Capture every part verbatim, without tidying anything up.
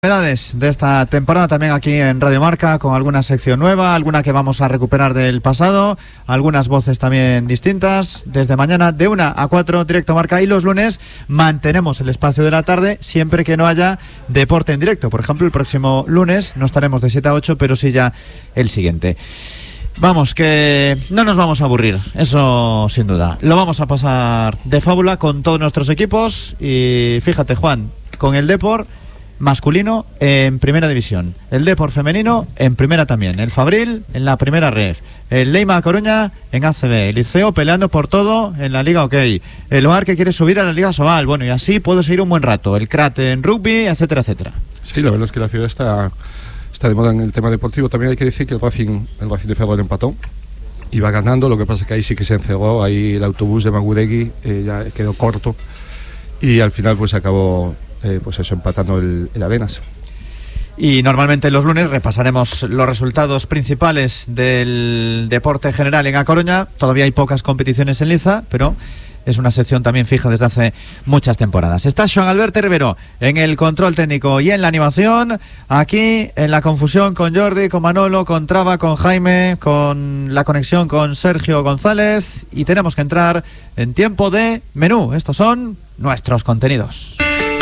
Novedades de esta temporada también aquí en Radio Marca, con alguna sección nueva, alguna que vamos a recuperar del pasado, algunas voces también distintas. Desde mañana de una a cuatro, Directo Marca, y los lunes mantenemos el espacio de la tarde siempre que no haya deporte en directo. Por ejemplo, el próximo lunes no estaremos de siete a ocho, pero sí ya el siguiente. Vamos, que no nos vamos a aburrir, eso sin duda. Lo vamos a pasar de fábula con todos nuestros equipos. Y fíjate, Juan, con el Depor masculino en primera división, el Depor femenino en primera también, el Fabril en la primera ref, el Leima Coruña en A C B, el Liceo peleando por todo en la Liga OK, el O A R que quiere subir a la Liga Sobal, bueno, y así puedo seguir un buen rato, el Crat en rugby, etcétera, etcétera. Sí, la verdad es que la ciudad está, está de moda en el tema deportivo. También hay que decir que el Racing, el Racing de Ferrol empató, iba ganando, lo que pasa es que ahí sí que se encerró, ahí el autobús de Maguregui eh, ya quedó corto y al final pues acabó Eh, pues eso, empatando el, el Arenas. Y normalmente los lunes repasaremos los resultados principales del deporte general en A Coruña. Todavía hay pocas competiciones en liza, pero es una sección también fija desde hace muchas temporadas. Está Joan Alberto Rivero en el control técnico y en la animación. Aquí en la confusión con Jordi, con Manolo, con Traba, con Jaime, con la conexión con Sergio González. Y tenemos que entrar en tiempo de menú. Estos son nuestros contenidos.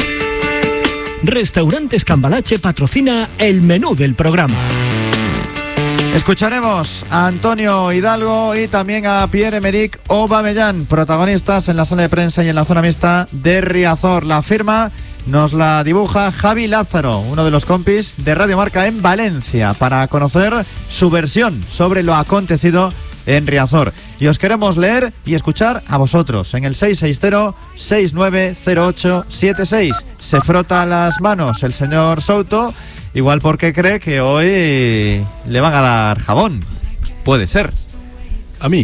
Restaurantes Cambalache patrocina el menú del programa. Escucharemos a Antonio Hidalgo y también a Pierre-Emerick Aubameyang, protagonistas en la sala de prensa y en la zona mixta de Riazor. La firma nos la dibuja Javi Lázaro, uno de los compis de Radio Marca en Valencia, para conocer su versión sobre lo acontecido en Riazor. Y os queremos leer y escuchar a vosotros en el seis seis cero, seis nueve cero ocho siete seis. Se frota las manos el señor Souto, igual porque cree que hoy le van a dar jabón. Puede ser. ¿A mí?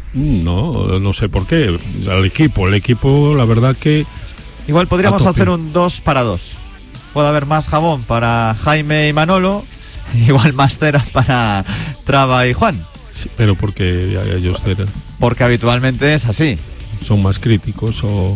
No, no sé por qué. Al equipo, el equipo, la verdad que... Igual podríamos hacer un dos para dos. Puede haber más jabón para Jaime y Manolo, igual más cera para Traba y Juan. Sí, pero porque ellos eran... Porque habitualmente es así. Son más críticos o...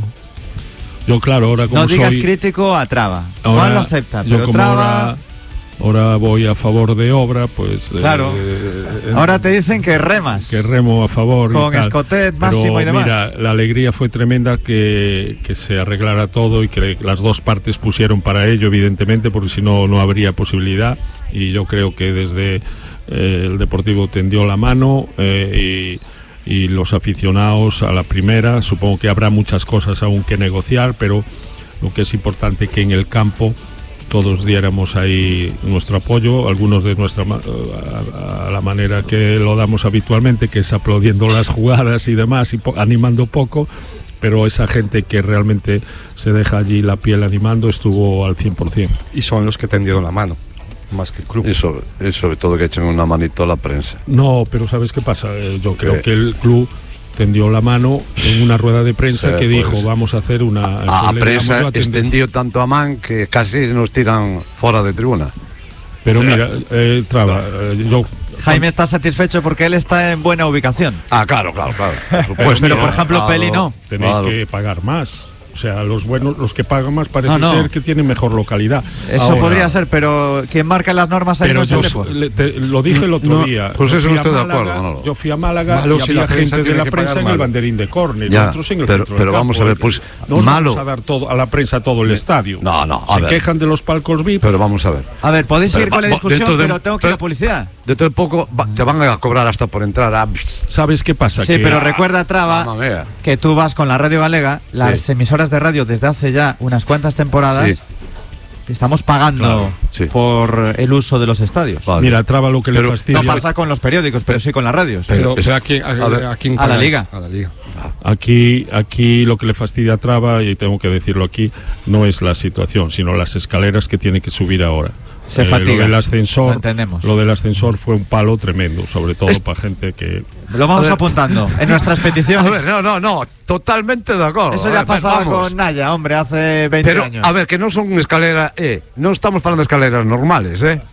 Yo, claro, ahora como No digas soy... crítico a Traba. Ahora, Juan lo acepta, pero yo como Traba... Ahora, ahora voy a favor de Obra, pues... Claro. Eh, ahora te dicen que remas. Que remo a favor. Con Escotet, Máximo y demás. Mira, la alegría fue tremenda que, que se arreglara todo y que las dos partes pusieron para ello, evidentemente, porque si no, no habría posibilidad. Y yo creo que desde... Eh, el Deportivo tendió la mano eh, y, y los aficionados a la primera. Supongo que habrá muchas cosas aún que negociar, pero lo que es importante que en el campo todos diéramos ahí nuestro apoyo, algunos de nuestra a, a la manera que lo damos habitualmente, que es aplaudiendo las jugadas y demás y po- animando poco, pero esa gente que realmente se deja allí la piel animando estuvo al cien por ciento. Y son los que tendieron la mano más que el club. Y sobre, y sobre todo que echen una manito a la prensa. No, pero ¿sabes qué pasa? Eh, yo creo eh. que el club tendió la mano en una rueda de prensa sí, que pues, dijo vamos a hacer una... A, a prensa extendió tanto a man que casi nos tiran fuera de tribuna. Pero o sea, mira, eh, Traba, eh, yo... Jaime está satisfecho porque él está en buena ubicación. Ah, claro, claro, claro. Por supuesto. Pero, por ejemplo, claro, Peli no. Tenéis claro. que pagar más. O sea, los buenos, los que pagan más parece no, no. ser que tienen mejor localidad. Eso Ahora, podría ser, pero quien marca las normas ahí pero no es yo, el Depor. le, te, lo dije el otro no, día. Pues eso no estoy Málaga, de acuerdo. No, yo fui a Málaga malo y si había la gente de la prensa en malo. el banderín de córner, ya, nosotros en el pero, centro pero del vamos campo, a ver, pues no os malo. vamos a dar todo, a la prensa todo el estadio. No, no, a Se ver. quejan de los palcos V I P. Pero vamos a ver. A ver, podéis pero, ir con la discusión, de, pero tengo que ir a publicidad. Dentro de poco va, te van a cobrar hasta por entrar a... ¿Sabes qué pasa? Sí, que, pero recuerda, Traba, que tú vas con la Radio Galega, las sí. emisoras de radio desde hace ya unas cuantas temporadas, sí. estamos pagando claro, sí. por el uso de los estadios. Vale. Mira, Traba lo que pero le fastidia... No pasa con los periódicos, pero sí con las radios. Pero, pero aquí, a, a, aquí en a la Liga. A la Liga. Aquí, aquí lo que le fastidia a Traba, y tengo que decirlo aquí, no es la situación, sino las escaleras que tiene que subir ahora. Se eh, fatiga. Lo del ascensor, lo, lo del ascensor fue un palo tremendo, sobre todo es... para gente que... Lo vamos apuntando en nuestras peticiones. A ver, no, no, no, totalmente de acuerdo. Eso ya pasaba con Naya, hombre, hace veinte pero, años. A ver, que no son escaleras, eh, no estamos hablando de escaleras normales, eh.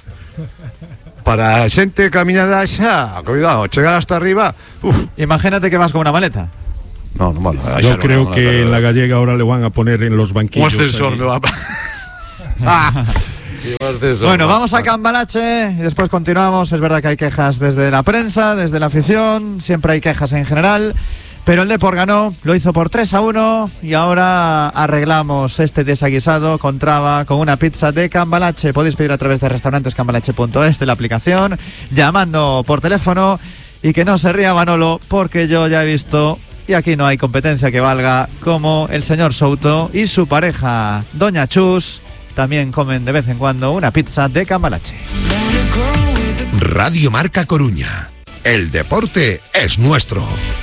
Para xente caminada xa, cuidado, chegar hasta arriba. Uf. Imagínate que vas con una maleta. No, no, bueno, yo no, creo no, que no, no, en la gallega ahora le van a poner en los banquillos. Un ascensor me va a... ah. Bueno, vamos a Cambalache y después continuamos. Es verdad que hay quejas desde la prensa, desde la afición, siempre hay quejas en general, pero el Depor ganó, lo hizo por tres a uno y ahora arreglamos este desaguisado con traba, con una pizza de Cambalache. Podéis pedir a través de restaurantes cambalache punto es, de la aplicación, llamando por teléfono, y que no se ría Manolo, porque yo ya he visto, y aquí no hay competencia que valga, como el señor Souto y su pareja Doña Chus también comen de vez en cuando una pizza de Cambalache. Radio Marca Coruña. El deporte es nuestro.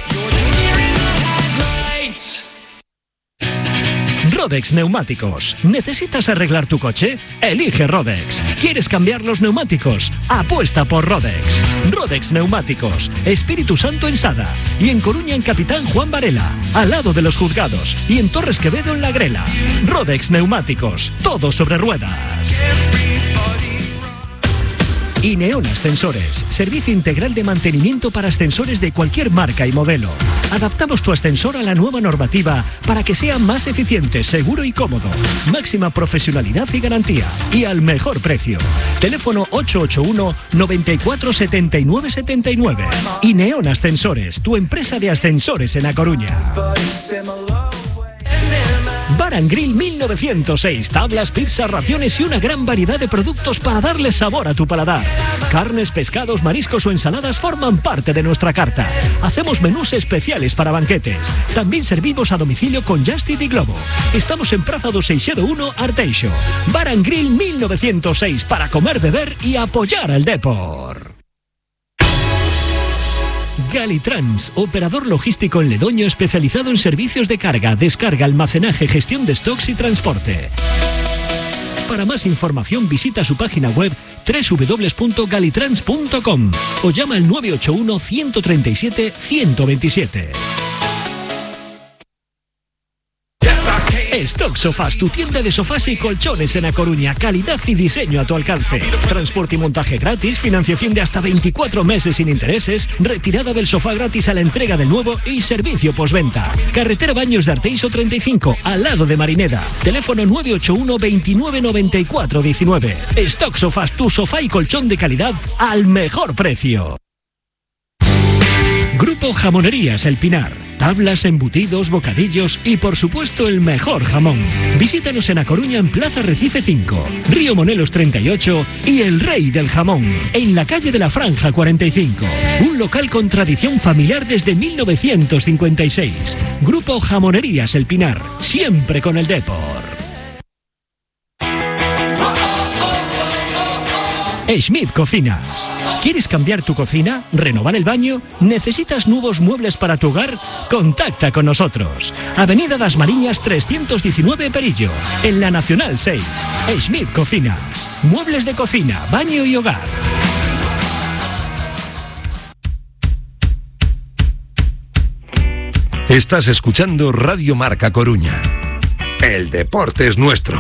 Rodex Neumáticos. ¿Necesitas arreglar tu coche? Elige Rodex. ¿Quieres cambiar los neumáticos? Apuesta por Rodex. Rodex Neumáticos. Espíritu Santo en Sada. Y en Coruña en Capitán Juan Varela. Al lado de los juzgados. Y en Torres Quevedo en La Grela. Rodex Neumáticos. Todo sobre ruedas. Ineon Ascensores, servicio integral de mantenimiento para ascensores de cualquier marca y modelo. Adaptamos tu ascensor a la nueva normativa para que sea más eficiente, seguro y cómodo. Máxima profesionalidad y garantía. Y al mejor precio. Teléfono ocho ocho uno, noventa y cuatro, setenta y nueve, setenta y nueve. Ineon Ascensores, tu empresa de ascensores en A Coruña. Bar and Grill mil novecientos seis, tablas, pizzas, raciones y una gran variedad de productos para darle sabor a tu paladar. Carnes, pescados, mariscos o ensaladas forman parte de nuestra carta. Hacemos menús especiales para banquetes. También servimos a domicilio con Just Eat y Globo. Estamos en Praza dos seiscientos uno, Arteixo. Bar and Grill mil novecientos seis, para comer, beber y apoyar al Depor. Galitrans, operador logístico en Ledoño especializado en servicios de carga, descarga, almacenaje, gestión de stocks y transporte. Para más información visita su página web doble u doble u doble u punto galitrans punto com o llama al nueve ocho uno, uno tres siete, uno dos siete. Stock Sofás, tu tienda de sofás y colchones en A Coruña. Calidad y diseño a tu alcance. Transporte y montaje gratis, financiación de hasta veinticuatro meses sin intereses, retirada del sofá gratis a la entrega del nuevo y servicio postventa. Carretera Baños de Arteixo treinta y cinco, al lado de Marineda. Teléfono nueve ocho uno, veintinueve, noventa y cuatro, diecinueve. Stock Sofás, tu sofá y colchón de calidad al mejor precio. Grupo Jamonerías El Pinar. Tablas, embutidos, bocadillos y por supuesto el mejor jamón. Visítanos en A Coruña en Plaza Recife cinco, Río Monelos treinta y ocho y El Rey del Jamón, en la calle de la Franja cuarenta y cinco. Un local con tradición familiar desde mil novecientos cincuenta y seis. Grupo Jamonerías El Pinar, siempre con el Depor. Schmidt Cocinas. ¿Quieres cambiar tu cocina? ¿Renovar el baño? ¿Necesitas nuevos muebles para tu hogar? Contacta con nosotros. Avenida Das Mariñas trescientos diecinueve Perillo, en la Nacional seis. Schmidt Cocinas. Muebles de cocina, baño y hogar. Estás escuchando Radio Marca Coruña. El deporte es nuestro.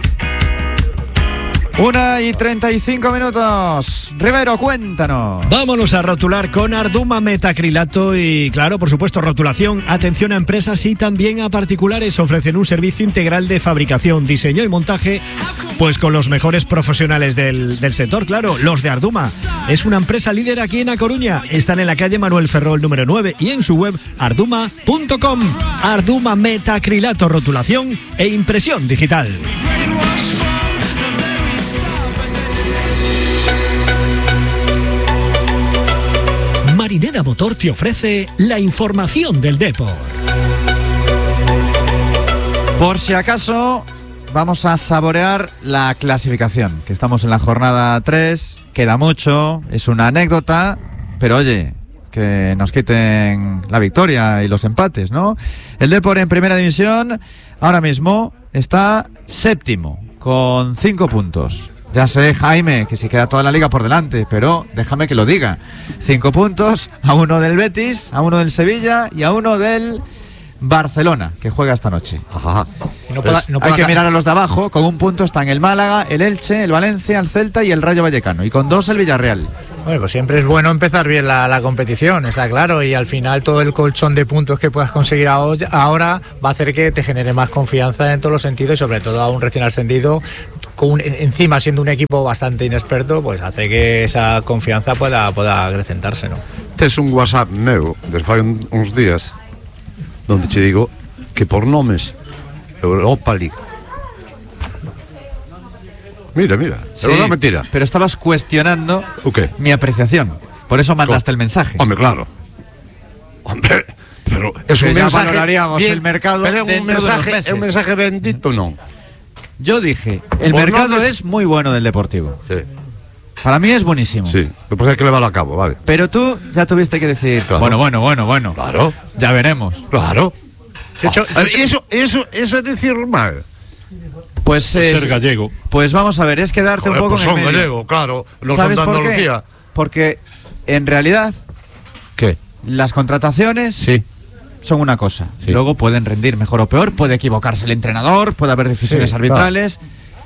Una y treinta y cinco minutos. Rivero, cuéntanos. Vámonos a rotular con Arduma Metacrilato y, claro, por supuesto, rotulación. Atención a empresas y también a particulares. Ofrecen un servicio integral de fabricación, diseño y montaje, pues con los mejores profesionales del, del sector, claro, los de Arduma. Es una empresa líder aquí en A Coruña. Están en la calle Manuel Ferrol número nueve y en su web arduma punto com. Arduma Metacrilato, rotulación e impresión digital. Marineda Motor te ofrece la información del Depor. Por si acaso, vamos a saborear la clasificación, que estamos en la jornada tres, queda mucho, es una anécdota, pero oye, que nos quiten la victoria y los empates, ¿no? El Depor en primera división ahora mismo está séptimo, con cinco puntos. Ya sé, Jaime, que si queda toda la liga por delante, pero déjame que lo diga. Cinco puntos, a uno del Betis, a uno del Sevilla y a uno del Barcelona, que juega esta noche. Ajá. No puedo, no puedo hay que mirar a los de abajo. Con un punto están el Málaga, el Elche, el Valencia, el Celta y el Rayo Vallecano. Y con dos el Villarreal. Bueno, pues siempre es bueno empezar bien la, la competición, está claro, y al final todo el colchón de puntos que puedas conseguir ahora va a hacer que te genere más confianza en todos los sentidos y sobre todo a un recién ascendido con un, encima siendo un equipo bastante inexperto, pues hace que esa confianza pueda, pueda acrecentarse, ¿no? Tes un WhatsApp meu desde fai un, uns días donde te digo que por nomes Europa League. Mira, mira, Sí, es una mentira. pero estabas cuestionando ¿O qué? mi apreciación. Por eso mandaste el mensaje. Hombre, claro. Hombre, pero es Que un ya mensaje valoraríamos el mercado pero es un dentro de unos mensaje, meses. es un mensaje bendito, no. Yo dije, el Por mercado nombres- es muy bueno del Deportivo. Sí, Para mí es buenísimo. sí. Después hay que llevarlo a cabo, vale. Pero tú ya tuviste que decir, Claro. bueno, bueno, bueno, bueno. Claro, Ya veremos. claro. De hecho, A ver, eso, eso, eso es decir mal. Pues, eh, Ser gallego. pues vamos a ver, es quedarte Joder, un poco pues en el son medio. gallego, claro. No son ¿Sabes de por qué? Andalucía. Porque en realidad ¿Qué? las contrataciones Sí. son una cosa. Sí. Luego pueden rendir mejor o peor, puede equivocarse el entrenador, puede haber decisiones Sí, arbitrales.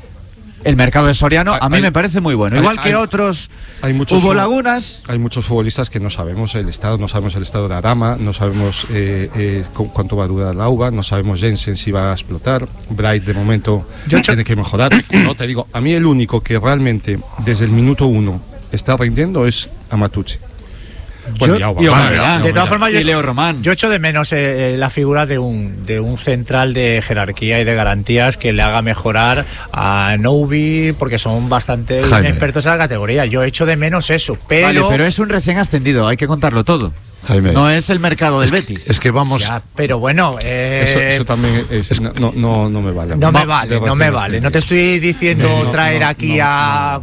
El mercado de Soriano a mí Hay- me parece muy bueno. hay- Igual que hay- otros hay muchos hubo fu- lagunas. Hay muchos futbolistas que no sabemos el estado, no sabemos el estado de Adama, no sabemos eh, eh, cu- cuánto va a durar la uva, no sabemos Jensen si va a explotar, Bright de momento tiene que mejorar. No te digo, a mí el único que realmente desde el minuto uno está rindiendo es Amatucci. Bueno, Yo- y Auba, y vale, Aubameyang. vale, de todas vale. formas, yo, Y Leo Román. yo echo de menos eh, eh, la figura de un, de un central de jerarquía y de garantías que le haga mejorar a Novi, porque son bastante Jaime. expertos en la categoría. Yo echo de menos eso, pero... Vale, pero es un recién ascendido, hay que contarlo todo. Jaime. No es el mercado del Betis. Es que vamos. Ya, pero bueno, eh, Eso, eso también es, no, no, no, no me vale. no me Va, vale, de no me recién vale. No ascendido. te estoy diciendo No, no, traer no, aquí no, a,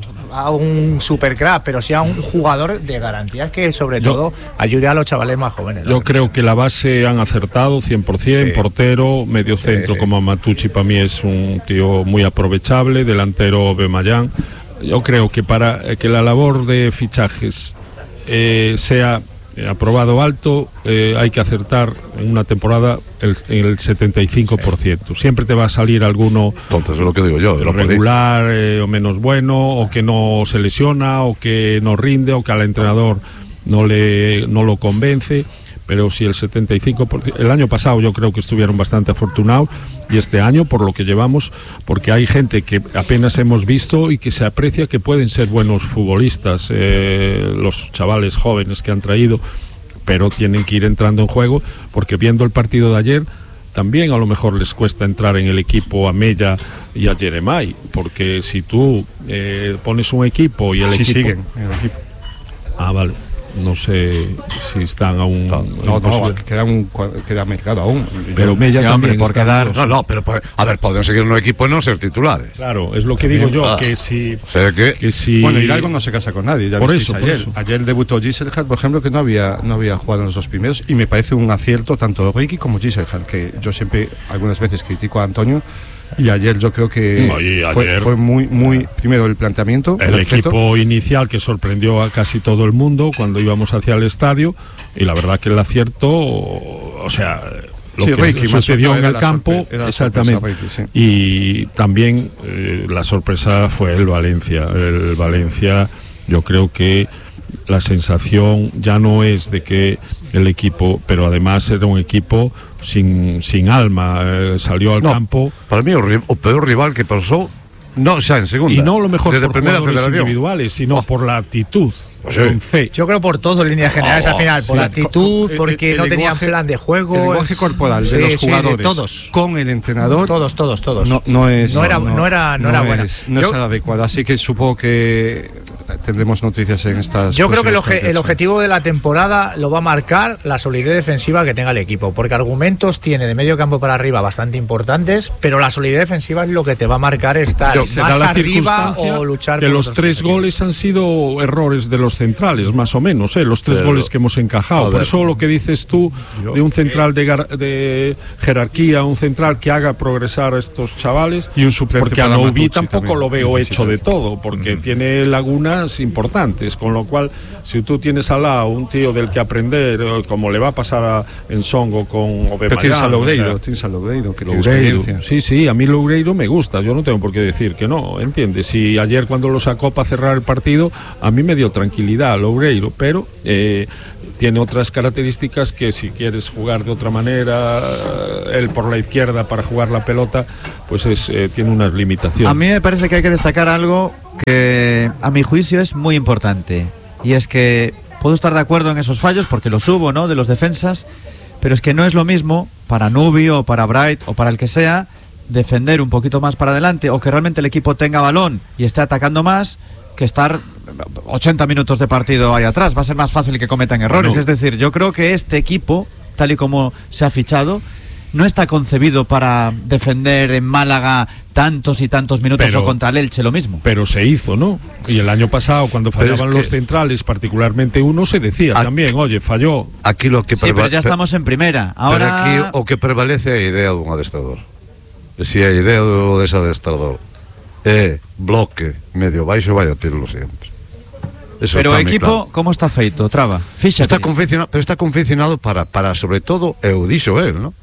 a un supercrack, pero sí a un jugador de garantías que sobre Yo- todo ayude a los chavales más jóvenes. ¿no? Yo creo que la base han acertado cien por ciento, Sí. portero, medio centro sí. como Matucci para mí es un tío muy aprovechable, delantero Bemayán. Yo creo que para eh, que la labor de fichajes eh, sea eh, aprobado alto, eh, hay que acertar en una temporada el, el setenta y cinco por ciento. Siempre te va a salir alguno Entonces es lo que digo yo. de lo regular eh, o menos bueno, o que no se lesiona, o que no rinde, o que al entrenador no le no lo convence. Pero si el setenta y cinco por ciento, el año pasado yo creo que estuvieron bastante afortunados, y este año por lo que llevamos, porque hay gente que apenas hemos visto y que se aprecia que pueden ser buenos futbolistas, eh, los chavales jóvenes que han traído, pero tienen que ir entrando en juego, porque viendo el partido de ayer también a lo mejor les cuesta entrar en el equipo a Mella y a Jeremai, porque si tú eh, pones un equipo y el Sí, equipo... siguen en el equipo. Ah, vale. No sé si están aún... No, no, no, queda, un, queda mercado aún. Pero Yo- Mella sí, también hombre, por está- quedar- No, no, pero pues, a ver, podemos seguir en un equipo y no ser titulares. Claro, es lo que digo yo, Ah. que si... O sea que. Que si Bueno, Hidalgo no se casa con nadie, ya Por visteis eso, por ayer. eso. Ayer debutó Giselhardt, por ejemplo, que no había, no había jugado en los dos primeros, y me parece un acierto tanto Ricky como Giselhardt, que yo siempre algunas veces critico a Antonio, y ayer yo creo que No, y fue, ayer- fue muy, muy, primero el planteamiento, el perfecto. equipo inicial que sorprendió a casi todo el mundo cuando íbamos hacia el estadio, y la verdad que el acierto, o sea, lo Sí, que Ricky, más sucedió sorpresa, en el era campo, sorpre- era exactamente. sorpresa Ricky, sí. Y también eh, la sorpresa fue el Valencia. El Valencia, yo creo que la sensación ya no es de que el equipo, pero además era un equipo sin, sin alma, eh, salió al No, campo. Para mí, o, ri- o peor rival que pasó, no, o sea, en segunda. Y no lo mejor desde por primera jugadores federación. individuales, sino Oh. por la actitud, Pues sí. con fe. Yo creo por todo, en líneas generales, Oh, al final, por sí. la actitud, El- porque el no tenían lenguaje- plan de juego. El lenguaje corporal Sí, de los sí, jugadores todos. con el entrenador Todos, todos, todos. no, no es No era, no era, no era buena. es, no es Yo- adecuado, así que supongo que tendremos noticias en estas Yo creo que el, próximas obje- el cuarenta objetivo de la temporada lo va a marcar la solidez defensiva que tenga el equipo, porque argumentos tiene de medio campo para arriba bastante importantes, pero la solidez defensiva es lo que te va a marcar estar Se da más la arriba circunstancia o luchar que con los otros tres equipos. goles han sido errores de los centrales, más o menos, ¿eh? Los tres Pero- goles que hemos encajado. Joder. Por eso lo que dices tú de un central de, gar- de jerarquía, un central que haga progresar a estos chavales. Y un suplente porque a para Novi Matucci tampoco también, lo veo necesita. hecho de todo, porque tiene lagunas importantes, con lo cual si tú tienes al lado un tío del que aprender, eh, como le va a pasar a Ensongo con Aubameyang, Pero tienes a o Loureiro, sea, tienes a Loureiro, que tiene Loureiro. experiencia. Sí, sí, a mí Loureiro me gusta, yo no tengo por qué decir que no, ¿entiendes? Si ayer cuando lo sacó para cerrar el partido, a mí me dio tranquilidad Loureiro, pero eh, tiene otras características que si quieres jugar de otra manera, él por la izquierda para jugar la pelota, pues es, eh, tiene unas limitaciones. A mí me parece que hay que destacar algo que a mi juicio es muy importante, y es que puedo estar de acuerdo en esos fallos porque los hubo, ¿no?, de los defensas, pero es que no es lo mismo para Nubio o para Bright o para el que sea defender un poquito más para adelante o que realmente el equipo tenga balón y esté atacando más que estar ochenta minutos de partido ahí atrás. Va a ser más fácil que cometan errores. No. Es decir, yo creo que este equipo, tal y como se ha fichado, no está concebido para defender en Málaga tantos y tantos minutos, pero, o contra el Elche lo mismo. Pero se hizo, ¿no? Y el año pasado, cuando fallaban los centrales, particularmente uno, se decía aquí, también, oye, falló. Aquí lo que sí, pero ya estamos en primera. Ahora... Pero aquí o que prevalece a idea dun adestrador. Si a idea do dese adestrador é bloque medio baixo, vai a tirlo sempre. Eso pero o equipo, claro. Como está feito, Traba? Fíxate. Está confeccionado, pero está confeccionado para, para sobre todo, eu dixo él, ¿no?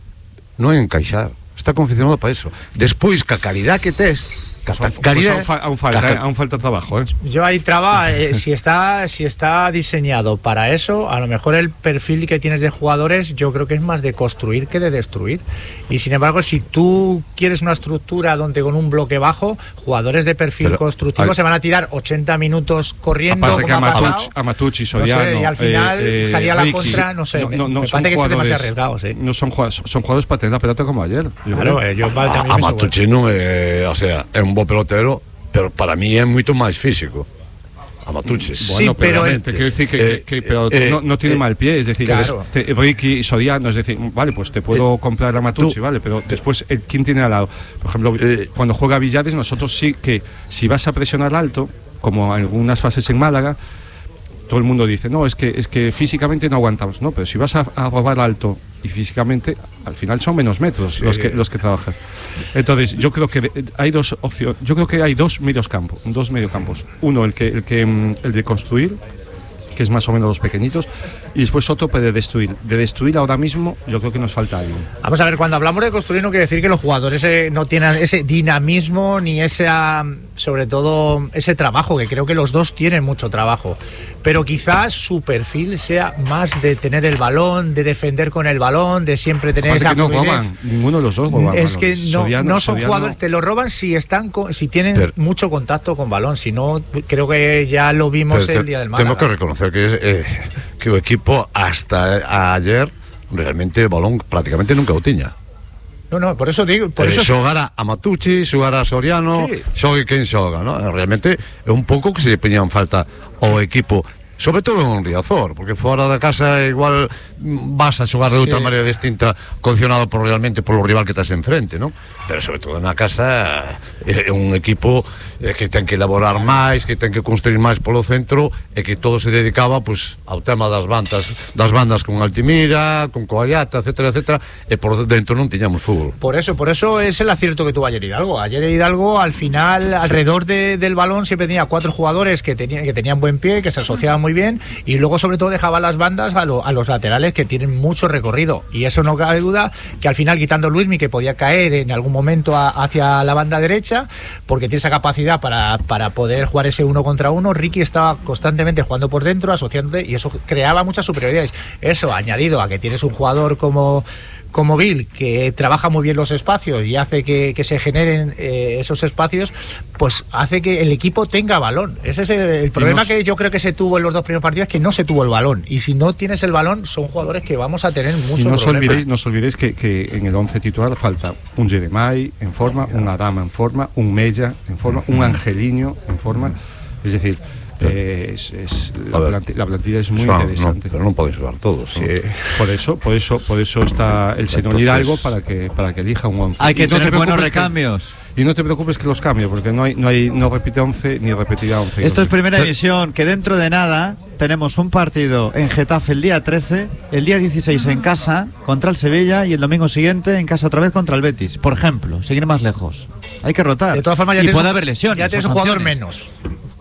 Non encaixar. Está confeccionado para eso. Despois, ca calidad que tes, ca pues calidad, pues aún, falta, ca, eh, aún falta trabajo, ¿eh? Yo ahí, Traba, eh, si está si está diseñado para eso, a lo mejor el perfil que tienes de jugadores, yo creo que es más de construir que de destruir. Y sin embargo, si tú quieres una estructura donde con un bloque bajo, jugadores de perfil pero, constructivo hay, se van a tirar ochenta minutos corriendo. Aparte que a Matucci, a Matucci, Soriano, no sé, y al final eh, salía Ricky, la contra, no sé, no, no, no, me parece que es demasiado arriesgado, sí. No son jugadores, son jugadores para tener la pelota como ayer. Yo claro, eh, yo vale, a, a Matucci non é, o sea, é un bo pelotero, pero para mí é moito máis físico. A Matucci. Bueno, sí, pero, pero te quiero decir que, eh, que, que pero eh, no, no tiene eh, mal pie, es decir, claro. te, Ricky y Soriano, es decir, vale, pues te puedo eh, comprar a Matucci, tú, vale, pero después, eh, ¿quién tiene al lado? Por ejemplo, eh, cuando juega Villares, nosotros sí que si vas a presionar alto, como algunas fases en Málaga, todo el mundo dice, no, es que es que físicamente no aguantamos, no, pero si vas a, a robar alto y físicamente, al final son menos metros sí. los que los que trabajan. Entonces, yo creo que hay dos opciones, yo creo que hay dos medios campos, dos mediocampos. Uno, el que el que el de construir, que es más o menos los pequeñitos, y después otro de destruir. De destruir ahora mismo, yo creo que nos falta alguien. Vamos a ver, cuando hablamos de construir no quiere decir que los jugadores eh, no tienen ese dinamismo ni ese, sobre todo, ese trabajo, que creo que los dos tienen mucho trabajo. Pero quizás su perfil sea más de tener el balón, de defender con el balón, de siempre tener aparte esa que no roban, ninguno de los dos roban. Es que no, Soriano, no son Soriano. jugadores, te lo roban si están con, si tienen pero, mucho contacto con balón, si no, creo que ya lo vimos el te, día del Málaga. Tengo que reconocer que, es, eh, que o equipo hasta ayer realmente el balón prácticamente nunca o tiña. No, no, por eso digo, por eh, eso xogara a Matucci, xogara a Soriano, sí. xogue quen xoga, ¿no? Realmente é un pouco que se lle poñían falta ao equipo, sobre todo en Riazor, porque fora da casa igual vas a xogar de sí. outra maneira distinta, condicionado por realmente polo rival que estás enfrente, ¿no? Pero sobre todo na casa é un equipo que ten que elaborar máis, que ten que construir máis polo centro e que todo se dedicaba pues ao tema das bandas, das bandas con Altimira, con Coallata, etcétera, etcétera, e por dentro non tiñamos fútbol. Por eso, por eso es el acierto que tuvo ayer Hidalgo. Ayer Hidalgo al final alrededor de, del balón siempre tenía cuatro jugadores que tenían que tenían buen pie, que se asociaban muy bien, y luego sobre todo dejaba las bandas a, lo, a los laterales que tienen mucho recorrido, y eso no cabe duda que al final, quitando Luismi, que podía caer en algún momento a, hacia la banda derecha porque tiene esa capacidad para, para poder jugar ese uno contra uno, Ricky estaba constantemente jugando por dentro, asociándote, y eso creaba muchas superioridades. Eso añadido a que tienes un jugador como como Bill, que trabaja muy bien los espacios y hace que, que se generen eh, esos espacios, pues hace que el equipo tenga balón. Ese es el, el problema nos... que yo creo que se tuvo en los dos primeros partidos, es que no se tuvo el balón, y si no tienes el balón son jugadores que vamos a tener muchos no problemas. Olvidéis, no os olvidéis que, que en el once titular falta un Jeremai en forma, un Adama en forma, un Mella en forma, un Angeliño en forma, es decir, Eh, es, es, la, plantilla, la plantilla es muy Juan, interesante. No, pero no podéis jugar todos. Sí. Por eso, por eso, por eso está el señor Hidalgo para que para que elija un once. Hay que no tener buenos recambios. Que, y no te preocupes que los cambio, porque no hay no hay no repite once ni repetirá once. Esto es primera división, que dentro de nada tenemos un partido en Getafe el día trece, el día dieciséis en casa contra el Sevilla y el domingo siguiente en casa otra vez contra el Betis, por ejemplo, seguir más lejos. Hay que rotar. De todas formas, ya y tienes, puede haber lesiones. Ya tienes un jugador menos.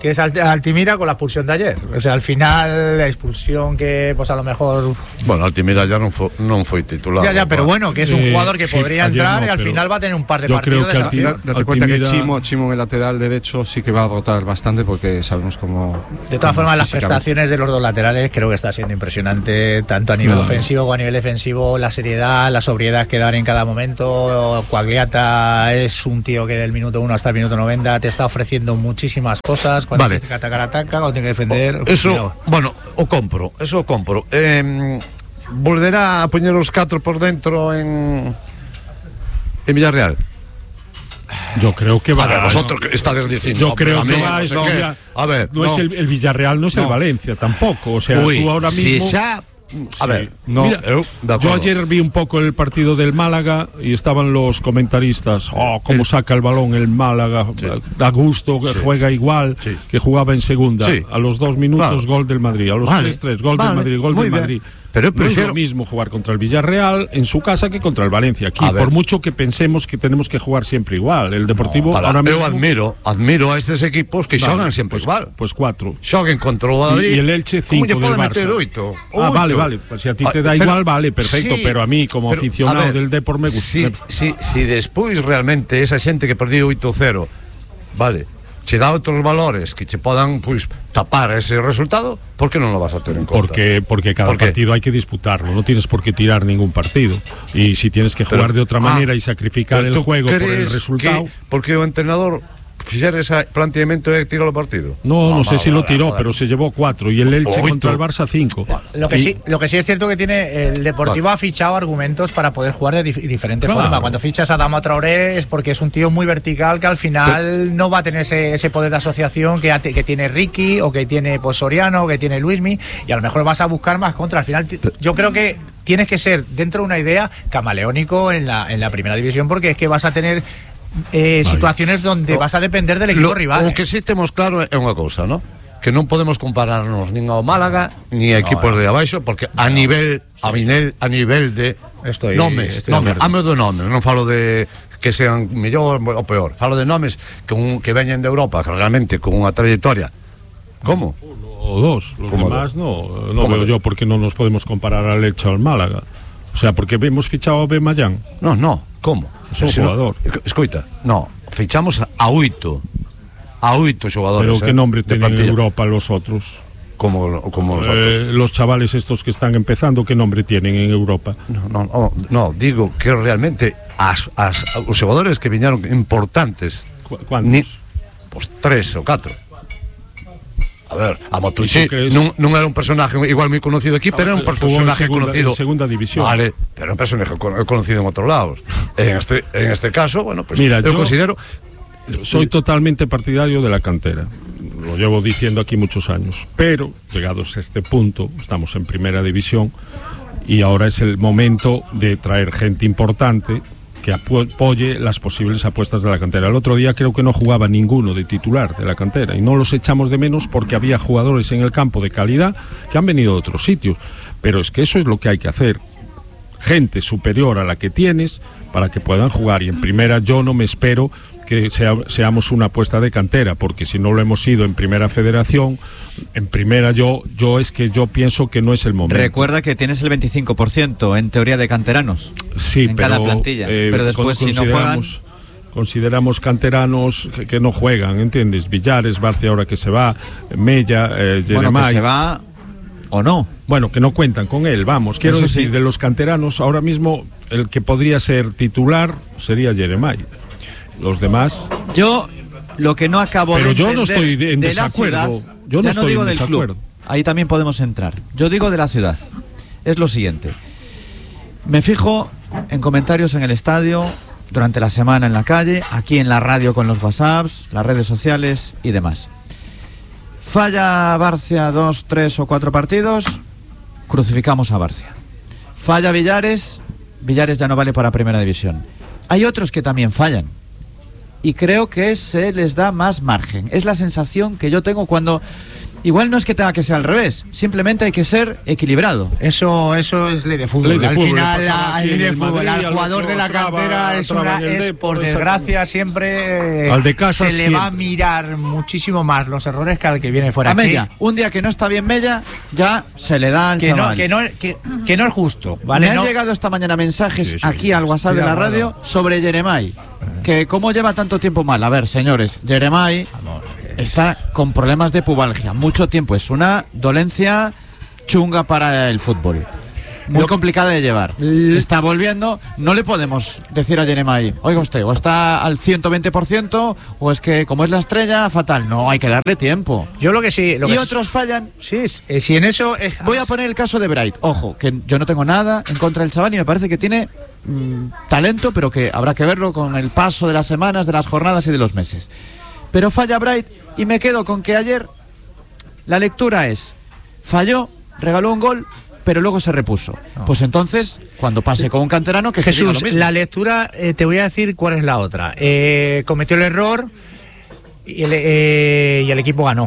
que es Altimira con la expulsión de ayer. O sea, al final la expulsión que pues a lo mejor... Bueno, Altimira ya no fue, no fue titular. Ya, ya, pero bueno, que es un Eh, jugador que sí, podría ayer entrar no, y al pero final va a tener un par de yo partidos creo que de Alti- sanción. Date cuenta que Altimira- Chimo, Chimo en el lateral derecho sí que va a rotar bastante porque sabemos cómo. De todas cómo formas, las físicamente. prestaciones de los dos laterales creo que está siendo impresionante, tanto a nivel No. ofensivo como a nivel defensivo, la seriedad, la sobriedad que dan en cada momento. Quagliata es un tío que del minuto uno hasta el minuto noventa te está ofreciendo muchísimas cosas. Cuando Vale. tiene que atacar, ataca, cuando tiene que defender... Eso, cuidado. bueno, o compro, eso o compro. Eh, volverá a poner os catro por dentro en en Villarreal. Yo creo que va A ver, vosotros que estáis diciendo. Yo no, creo a que mí, va a no sé estudiar- qué. A ver, no, es el, el Villarreal, no es el No. Valencia tampoco. O sea, Uy, tú ahora si mismo. xa, a Sí. ver, no, Mira, eu, de yo acuerdo. ayer vi un poco el partido del Málaga y estaban los comentaristas, oh, cómo saca el balón el Málaga, Sí. da gusto, que Sí. juega igual Sí. que jugaba en segunda. Sí. A los dos minutos Claro. gol del Madrid, a los Vale. tres tres gol Vale. del Madrid, gol Muy del bien. Madrid. Pero yo No es prefiero- lo mismo jugar contra el Villarreal en su casa que contra el Valencia. Aquí, A ver. por mucho que pensemos que tenemos que jugar siempre igual, el Deportivo Para, ahora mismo. eu admiro, admiro a estes equipos que Vale, xogan sempre pues, igual. Pues cuatro. Xoguen contra o Madrid. Y- y el Elche Como cinco lle del pode Barça. meter oito. Ah, Oito. vale, vale. Pues si a ti te Ah, da pero- igual, vale, perfecto. sí, pero a mí, como pero, aficionado a ver, del Depor, me gusta. Si, si, si despois realmente esa xente que perdiu oito cero, vale, che dá outros valores que che podan pois tapar ese resultado, por que non lo vas a ter en conta? Porque, porque cada ¿Por qué? partido hay que disputarlo, no tienes por qué tirar ningún partido. Y si tienes que jugar Pero- de otra ah, manera y sacrificar pero el tú juego por el crees resultado. que porque o entrenador fixera ese planteamiento e tirou o partido? No, no, sé vale, si lo vale, tiró, joder. pero se llevó cuatro y el Elche Oito. contra el Barça cinco. Lo que, Y- sí, lo que sí es cierto que tiene el Deportivo ha fichado argumentos para poder jugar de dif- diferente Claro. forma. Cuando fichas a Adama Traoré es porque es un tío muy vertical que al final no va a tener ese, ese poder de asociación que, ate- que tiene Ricky o que tiene pues, Soriano o que tiene Luismi, y a lo mejor vas a buscar más contra. Al final ti- yo creo que tienes que ser dentro de una idea camaleónico en la, en la primera división, porque es que vas a tener eh, situaciones donde O- vas a depender del equipo Lo- rival. O que sí temos claro é unha cousa, ¿no? Que non podemos compararnos nin ao Málaga ni a equipos de abaixo, porque a nivel a nivel a nivel de Estoy- nomes, estoy de nomes, acuerdo. amo de nomes, non falo de que sean mellor ou peor, falo de nomes que un, que veñen de Europa, que realmente con unha trayectoria. Como? O dos, los ¿Cómo demás no, no ¿Cómo veo dos? yo por qué no nos podemos comparar al Elche o al Málaga. O sea, porque hemos fichado a Bemayán. No, no, como? Es un Si no- jugador. Escoita, no, fichamos a oito. A oito xogadores. Pero ¿qué eh, nombre de tienen en plantilla. Europa los otros? Como, como nosotros. Eh, los chavales estos que están empezando, ¿qué nombre tienen en Europa? No, no, no, no, digo que realmente as, as, os xogadores que viñeron importantes, ¿Cu- ¿Cuántos? ni, pues tres ou catro. A ver, a Motucci Iso que es- non, non era un personaje igual moi conocido aquí, pero era un Jugó en personaje segunda- conocido en segunda división. Vale, pero era un personaje con- conocido en otros lados. En este, en este caso, bueno, pues Mira, yo, yo- considero Soy totalmente partidario de la cantera. Lo llevo diciendo aquí muchos años. Pero, llegados a este punto, estamos en primera división y ahora es el momento de traer gente importante que apo- apoye las posibles apuestas de la cantera. El otro día creo que no jugaba ninguno de titular de la cantera y no los echamos de menos porque había jugadores en el campo de calidad que han venido de otros sitios. Pero es que eso es lo que hay que hacer. Gente superior a la que tienes para que puedan jugar. Y en primera yo no me espero que sea- seamos una apuesta de cantera, porque si no lo hemos sido en primera federación, en primera yo, yo es que yo pienso que no es el momento. Recuerda que tienes el veinticinco por ciento en teoría de canteranos Sí, en pero, cada plantilla. eh, pero después, con- si no juegan, consideramos- Consideramos canteranos que, que no juegan, ¿entiendes? Villares, Barcia ahora que se va, Mella, eh, bueno, que Jeremai. se va o no. Bueno, que no cuentan con él, vamos. Quiero Eso decir, sí. de los canteranos, ahora mismo el que podría ser titular sería Jeremai. Los demás... Yo lo que no acabo Pero de yo no entender estoy de- en de la desacuerdo. ciudad, Yo no ya estoy digo en del desacuerdo. club. Ahí también podemos entrar. Yo digo de la ciudad. Es lo siguiente. Me fijo en comentarios en el estadio, durante la semana en la calle, aquí en la radio con los WhatsApps, las redes sociales y demás. Falla Barcia dos, tres o cuatro partidos, crucificamos a Barcia. Falla Villares, Villares ya no vale para primera división. Hay otros que también fallan y creo que se les da más margen. Es la sensación que yo tengo cuando igual no es que tenga que ser al revés, simplemente hay que ser equilibrado. Eso eso es ley de fútbol. Ley de al fútbol, final, le pasaba al aquí ley en de el fútbol, Madrid, al al jugador otro de la traba- cantera es, traba una, en el es Depor, por exactamente. desgracia siempre, Al de casa se le va a siempre. mirar muchísimo más los errores que al que viene fuera. A Mella, Que- un día que no está bien Mella, ya se le da al que no, chaval. que, no, que, que no es justo, ¿vale? Me han No- llegado esta mañana mensajes Sí, sí, aquí al WhatsApp de la Cuidado, radio sobre Jeremai. Que cómo lleva tanto tiempo mal. A ver, señores, Jeremai está con problemas de pubalgia. Mucho tiempo. Es una dolencia chunga para el fútbol. Muy Lo- complicada de llevar. Está volviendo. No le podemos decir a Jeremai, oiga usted, o está al ciento veinte por ciento o es que como es la estrella, fatal. No, hay que darle tiempo. Yo lo que sí. Lo y que otros fallan. Sí, es- eh, si en eso. eh, Voy a poner el caso de Bright. Ojo, que yo no tengo nada en contra del chaval y me parece que tiene mm, talento, pero que habrá que verlo con el paso de las semanas, de las jornadas y de los meses. Pero falla Bright y me quedo con que ayer la lectura es, falló, regaló un gol, pero luego se repuso. Pues entonces, cuando pase con un canterano, que se diga Jesús, lo mismo. la lectura, eh, te voy a decir cuál es la otra. Eh, cometió el error y el, eh, y el equipo ganó.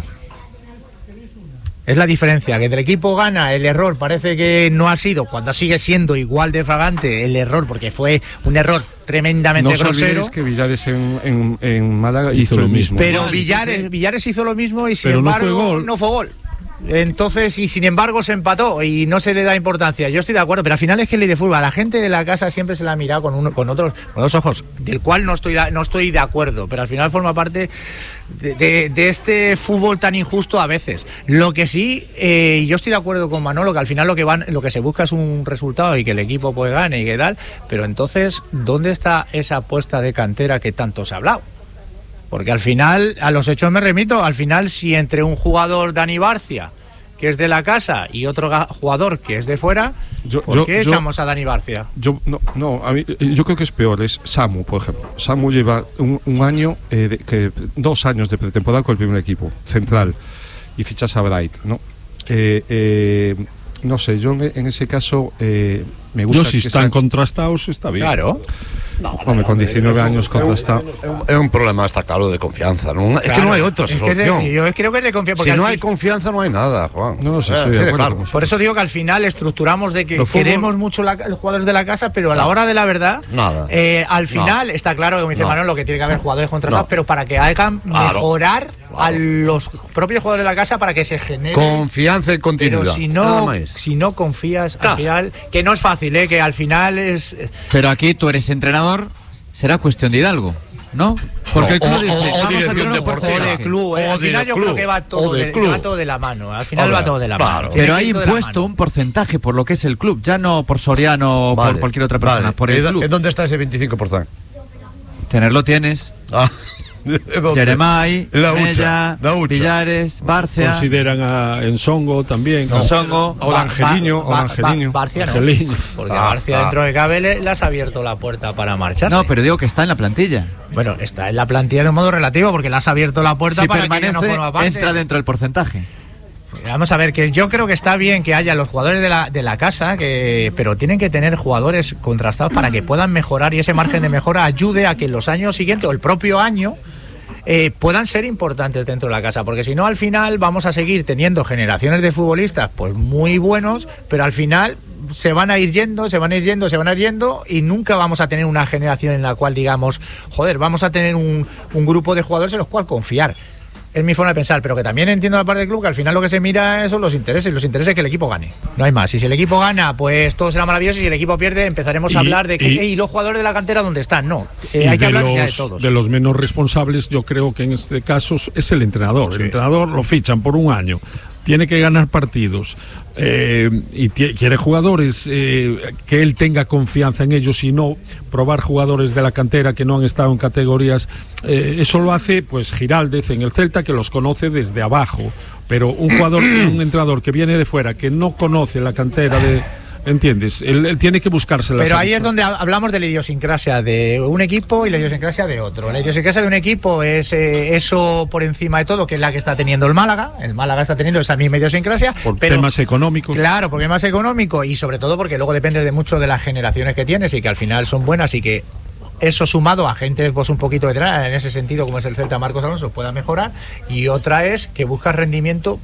Es la diferencia, que el equipo gana, el error parece que no ha sido, cuando sigue siendo igual de fragante el error, porque fue un error tremendamente No os grosero. olvidéis que Villares en, en, en Málaga hizo, Hizo lo lo mismo. mismo. Pero Sí, sí, Villares, sí. Villares hizo lo mismo y sin Pero no embargo fue gol. no fue gol. Entonces, y sin embargo se empató y no se le da importancia. Yo estoy de acuerdo, pero al final es que ley de fútbol, a la gente de la casa siempre se la ha mirado con uno, con otros, con dos ojos, del cual no estoy, da- no estoy de acuerdo, pero al final forma parte de, de- de este fútbol tan injusto a veces. Lo que sí, eh, yo estoy de acuerdo con Manolo, que al final lo que van, lo que se busca es un resultado y que el equipo pues gane y que tal, pero entonces, ¿dónde está esa apuesta de cantera que tanto se ha hablado? Porque al final, a los hechos me remito, al final si entre un jugador, Dani Barcia, que es de la casa, y otro ga- jugador que es de fuera, Yo- ¿por yo- qué yo- echamos a Dani Barcia? Yo, no, no, a mí, eh, yo creo que es peor, es Samu, por ejemplo. Samu lleva un, un año, eh, de- que, dos años de pretemporada con el primer equipo, central, y fichas a Bright, ¿no? Eh, eh, no sé, yo en, en ese caso eh, me gusta Yo, si que están sea- contrastados, está bien. Claro. Hombre, con diecinueve años contrastado. É un, é un problema, está claro, de confianza. Non, é que Claro. non hai outra Es que de- solución. yo creo que es de confianza, porque Si al no fin- hay confianza, no hay nada, Juan. No, no sé, Eh, estoy de sí, acuerdo claro. con eso. Por eso digo que al final estructuramos de que Lo fútbol- queremos mucho la- los jugadores de la casa, pero a la hora de la verdad, Nada. eh, al final está claro, como dice No. Manuel, lo que tiene que haber jugadores contrastados, No. pero para que hagan Claro. mejorar a Claro. los propios jugadores de la casa para que se genere. Confianza y Pero continuidad. si Nada no, máis. si no confías, Claro. al final, que no es fácil, ¿eh? Que al final es. Pero aquí tú eres entrenador, será cuestión de Hidalgo, ¿no? Porque el O- club o- dice, o vamos a dirección tener un deportiva. O de porcentaje. club, ¿eh? O Al de final yo club. creo que va todo, O de de, club. va todo de la mano. Al final Hombre, va todo de la claro. mano. Tiene Pero que ir hay todo de la impuesto mano. un porcentaje por lo que es el club, ya no por Soriano o Vale, por cualquier otra persona, vale. por el ¿Y do- club. ¿y dónde está ese veinticinco por ciento? Tenerlo tienes. Ah, ¿dónde? Jeremai, La hucha, Mella, la hucha. Villares, Barcia, Consideran a Ensongo también. no. Songo. O de Angeliño, o de Angeliño. Barcia no. Angeliño. Porque Ah, a Barcia ah. dentro de Cabe le, le has abierto la puerta para marcharse. No, pero digo que está en la plantilla. Bueno, está en la plantilla de un modo relativo porque le has abierto la puerta Si para que permanece, ella no forma parte. entra dentro del porcentaje. Vamos a ver, que yo creo que está bien que haya los jugadores de la, de la casa, que, pero tienen que tener jugadores contrastados para que puedan mejorar y ese margen de mejora ayude a que en los años siguientes o el propio año eh, puedan ser importantes dentro de la casa, porque si no al final vamos a seguir teniendo generaciones de futbolistas pues muy buenos, pero al final se van a ir yendo, se van a ir yendo, se van a ir yendo y nunca vamos a tener una generación en la cual digamos, joder, vamos a tener un, un grupo de jugadores en los cuales confiar. Es mi forma de pensar, pero que también entiendo la parte del club que al final lo que se mira son los intereses, los intereses es que el equipo gane, no hay más. Y si el equipo gana, pues todo será maravilloso, y si el equipo pierde, empezaremos a Y- hablar de que y- ¿y los jugadores de la cantera dónde están? No, eh, Y hay que de hablar ya de los, todos. de los menos responsables, yo creo que en este caso es el entrenador. El entrenador lo fichan por un año, tiene que ganar partidos eh, y tie- quiere jugadores eh, que él tenga confianza en ellos y no probar jugadores de la cantera que no han estado en categorías. Eh, eso lo hace pues Giraldez en el Celta, que los conoce desde abajo, pero un jugador, un entrenador que viene de fuera, que no conoce la cantera de... ¿Entiendes? Él, él tiene que buscarse la Pero ahí es solución. donde ha- hablamos de la idiosincrasia de un equipo y la idiosincrasia de otro. La idiosincrasia de un equipo es eh, eso por encima de todo, que es la que está teniendo el Málaga. El Málaga está teniendo esa misma idiosincrasia. Por pero, temas económicos. Claro, porque es más económico y sobre todo porque luego depende de mucho de las generaciones que tienes y que al final son buenas y que eso sumado a gente pues un poquito detrás, en ese sentido como es el Celta Marcos Alonso, pueda mejorar. Y otra es que buscas rendimiento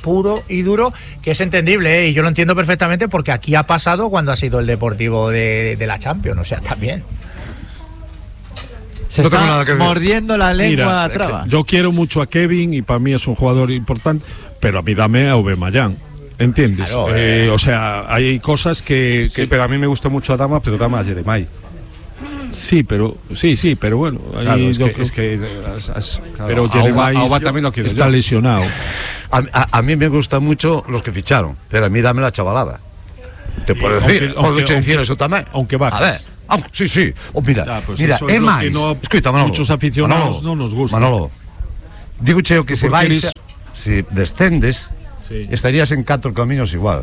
puro y duro, que es entendible, ¿eh? Y yo lo entiendo perfectamente porque aquí ha pasado cuando ha sido el Deportivo de, de la Champions, o sea, también. Se No está tengo nada que ver. mordiendo la lengua Mira, a traba. Yo quiero mucho a Kevin y para mí es un jugador importante, pero a mí dame a Aubameyang, ¿entiendes? Claro, Eh, eh. o sea, hay cosas que, Sí, que pero a mí me gustó mucho a Dama, pero Dama a Jeremai. sí, pero sí, sí, pero bueno, ahí Claro, es yo que, creo- es que as- as- claro, pero a Jeremai Auba- a Auba también lo quiero está yo. lesionado. A, a- a mí me gustan mucho los que ficharon, pero a mí dame la chavalada. Te puedo Aunque- decir, aunque- puedo decir aunque- eso también. aunque bajas. A ver, ah, sí, sí. Oh, mira, Ya, pues mira, eso é es lo máis. que no- Escuita, Manolo. muchos aficionados Manolo, no nos gusta. Manolo, digo cheo que se Porque vais, eres- si descendes, Sí. estarías en catro camiños igual.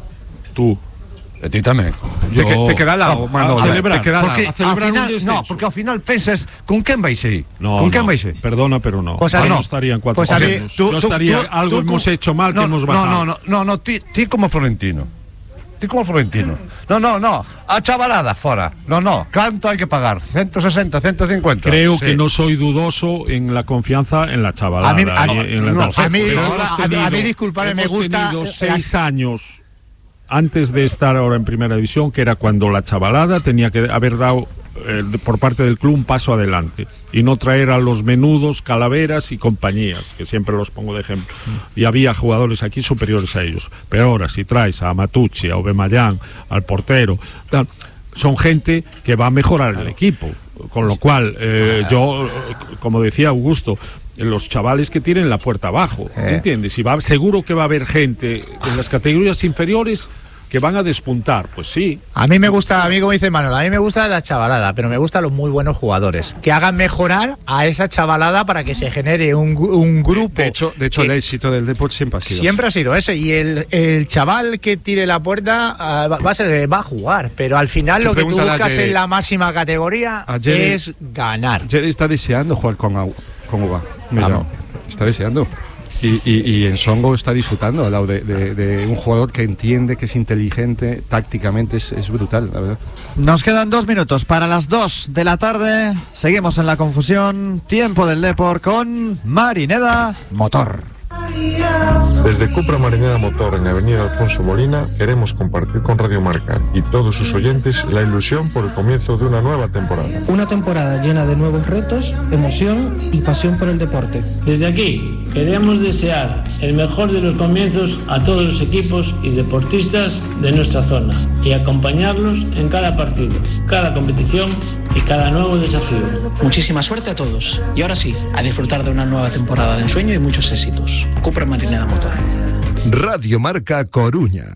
Tú. E ti tamén. Te, Yo- que- te queda al lado, a- Manolo. a celebrar. Te queda al Porque lado. a celebrar ao final, un descenso. no, porque ao final pensas, con quen vais aí? No, con quen no, vais aí? perdona, pero no. Pues a Yo mí- no estaría en cuatro pues a mí- años. Yo estaría, algo hemos como- hecho mal no, que hemos no, bajado. No, no, no, no, ti, ti como Florentino. Ti como Florentino. No, no, no, a chavalada fora. No, no, canto hai que pagar? ciento sesenta, ciento cincuenta. Creo Sí. que no soy dudoso en la confianza en la chavalada. A mí- a- y en la no, tal. a mí- Pero a- hemos a- a mí, tenido- disculpadme, me hemos gusta- tenido seis años antes de estar ahora en primera división, que era cuando la chavalada tenía que haber dado eh, de- por parte del club un paso adelante y no traer a los menudos, Calaveras y compañías, que siempre los pongo de ejemplo. Y había jugadores aquí superiores a ellos. Pero ahora, si traes a Matucci, a Aubameyang, al portero, tal, son gente que va a mejorar el equipo. Con lo cual, eh, yo, eh, como decía Augusto, los chavales que tienen la puerta abajo, Eh. ¿entiendes? Y va, seguro que va a haber gente en las categorías inferiores que van a despuntar, pues sí. A mí me gusta, a mí como dice Manuel, a mí me gusta la chavalada, pero me gustan los muy buenos jugadores, que hagan mejorar a esa chavalada para que se genere un, gu- un grupo. De hecho, de hecho que el éxito del deporte siempre ha sido siempre ha sido ese, y el, el chaval que tire la puerta ah, va, va a ser, va a jugar, pero al final Tú lo que tú pregúntale a buscas Jerry. en la máxima categoría A Jerry. es ganar. Jerry está deseando jugar con, Au- con Uba. Vamos. Está deseando. Y, y, y en Songo está disfrutando al lado de, de- de un jugador que entiende, que es inteligente, tácticamente es, es brutal, la verdad. Nos quedan dos minutos para las dos de la tarde. Seguimos en la confusión. Tiempo del Depor con Marineda Motor. Desde Cupra Marineda Motor en Avenida Alfonso Molina queremos compartir con Radio Marca y todos sus oyentes la ilusión por el comienzo de una nueva temporada. Una temporada llena de nuevos retos, emoción y pasión por el deporte. Desde aquí queremos desear el mejor de los comienzos a todos los equipos y deportistas de nuestra zona y acompañarlos en cada partido, cada competición y cada nuevo desafío. Muchísima suerte a todos. Y ahora sí, a disfrutar de una nueva temporada de ensueño y muchos éxitos. Cupra Marineda Motor. Radio Marca Coruña.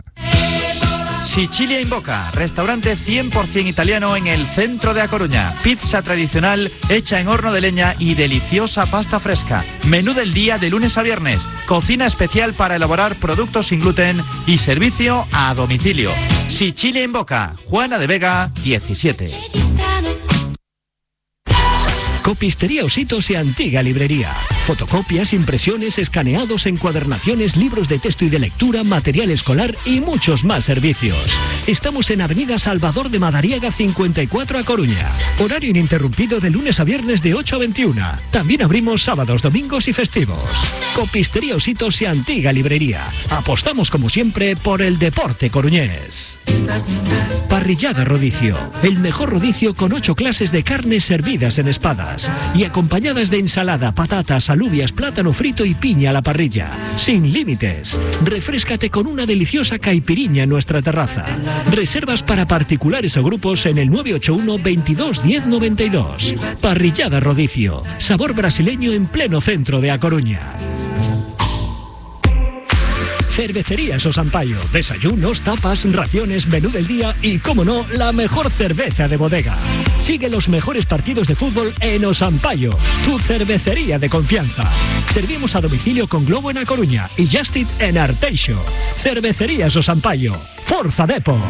Sicilia in Boca, restaurante cien por ciento italiano en el centro de A Coruña. Pizza tradicional hecha en horno de leña y deliciosa pasta fresca. Menú del día de lunes a viernes. Cocina especial para elaborar productos sin gluten y servicio a domicilio. Sicilia in Boca, Juana de Vega, diecisiete. Copistería Ositos y Antigua Librería. Fotocopias, impresiones, escaneados, encuadernaciones, libros de texto y de lectura, material escolar y muchos más servicios. Estamos en Avenida Salvador de Madariaga cincuenta y cuatro A Coruña. Horario ininterrumpido de lunes a viernes de ocho a veintiuna. También abrimos sábados, domingos y festivos. Copistería Ositos y Antigua Librería. Apostamos como siempre por el deporte coruñés. Parrillada Rodicio. El mejor rodicio con ocho clases de carnes servidas en espadas y acompañadas de ensalada, patatas, alubias, plátano frito y piña a la parrilla. Sin límites. Refréscate con una deliciosa caipiriña en nuestra terraza. Reservas para particulares o grupos en el nueve ocho uno, veintidós, diez, noventa y dos. Parrillada Rodicio. Sabor brasileño en pleno centro de A Coruña. Cervecerías Osampaio, desayunos, tapas, raciones, menú del día y, como no, la mejor cerveza de bodega. Sigue los mejores partidos de fútbol en Osampaio, tu cervecería de confianza. Servimos a domicilio con Globo en A Coruña y Just Eat en Arteixo. Cervecerías Osampaio, Forza Depo.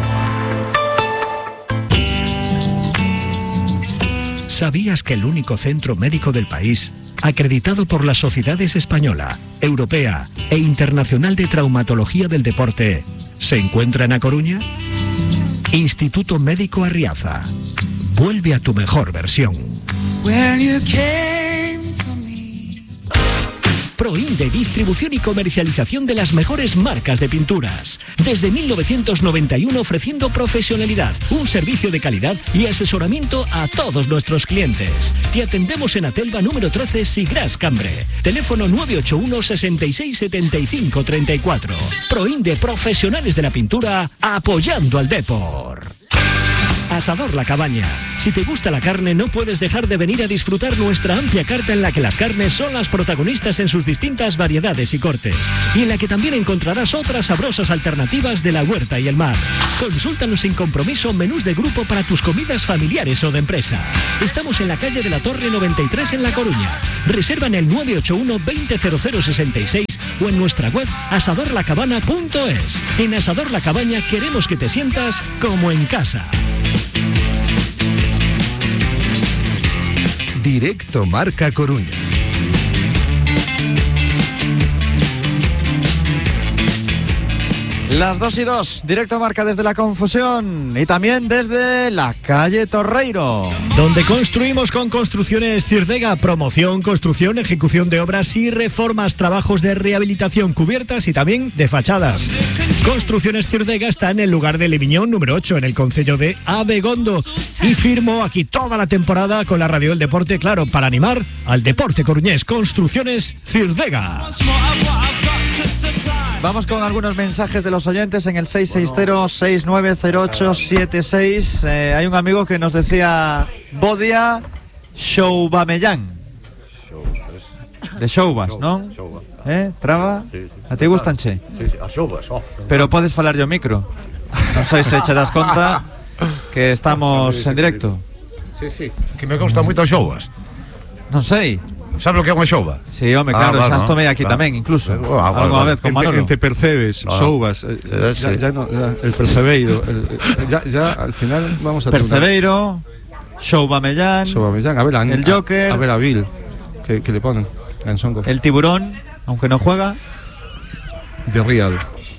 ¿Sabías que el único centro médico del país, acreditado por las sociedades española, europea e internacional de traumatología del deporte, se encuentra en A Coruña? Instituto Médico Arriaza. Vuelve a tu mejor versión. Proinde, distribución y comercialización de las mejores marcas de pinturas. Desde mil novecientos noventa y uno ofreciendo profesionalidad, un servicio de calidad y asesoramiento a todos nuestros clientes. Te atendemos en Atelva número trece, Sigras, Cambre. Teléfono nueve ocho uno, sesenta y seis, setenta y cinco, treinta y cuatro. Proinde, profesionales de la pintura, apoyando al Depor. Asador La Cabaña. Si te gusta la carne, no puedes dejar de venir a disfrutar nuestra amplia carta en la que las carnes son las protagonistas en sus distintas variedades y cortes, y en la que también encontrarás otras sabrosas alternativas de la huerta y el mar. Consúltanos sin compromiso menús de grupo para tus comidas familiares o de empresa. Estamos en la calle de la Torre noventa y tres en La Coruña. Reserva en el nueve ocho uno, veinte cero cero sesenta y seis o en nuestra web asador la cabana punto es. En Asador La Cabaña queremos que te sientas como en casa. Directo Marca Coruña. Las dos y dos, directo Marca desde la Confusión y también desde la calle Torreiro, donde construimos con Construcciones Cirdega. Promoción, construcción, ejecución de obras y reformas, trabajos de rehabilitación, cubiertas y también de fachadas. Construcciones Cirdega está en el lugar de Limiñón número ocho, en el concello de Abegondo, y firmo aquí toda la temporada con la radio del deporte, claro, para animar al deporte coruñés. Construcciones Cirdega. Vamos con algunos mensajes de los oyentes en el seis seis cero, seis nueve cero ocho siete seis. Eh, hay un amigo que nos decía Bodia Xoubamellán. De Xoubas, ¿no? Eh, traba? A ti gustan, che? Pero podes falar yo micro. Non sei se che das conta que estamos en directo. Sí, sí, que me gusta moito as xoubas. Non sei. Sabes lo que é unha xouba? Sí, home, claro, ah, xa bueno, tomei aquí claro. tamén, incluso. Oh, ah, Alguna vale, vez con Ente, Manolo. ente percebes, Claro. xoubas, eh, Eh, ya, sí. ya no, ya, el percebeiro, el, ya, ya al final vamos a tener Percebeiro, Xoubamellán, Xoubamellán, a ver, a, el Joker, a, a ver a Bill, que, que le ponen en Songo. el Tiburón, aunque no juega, The Real.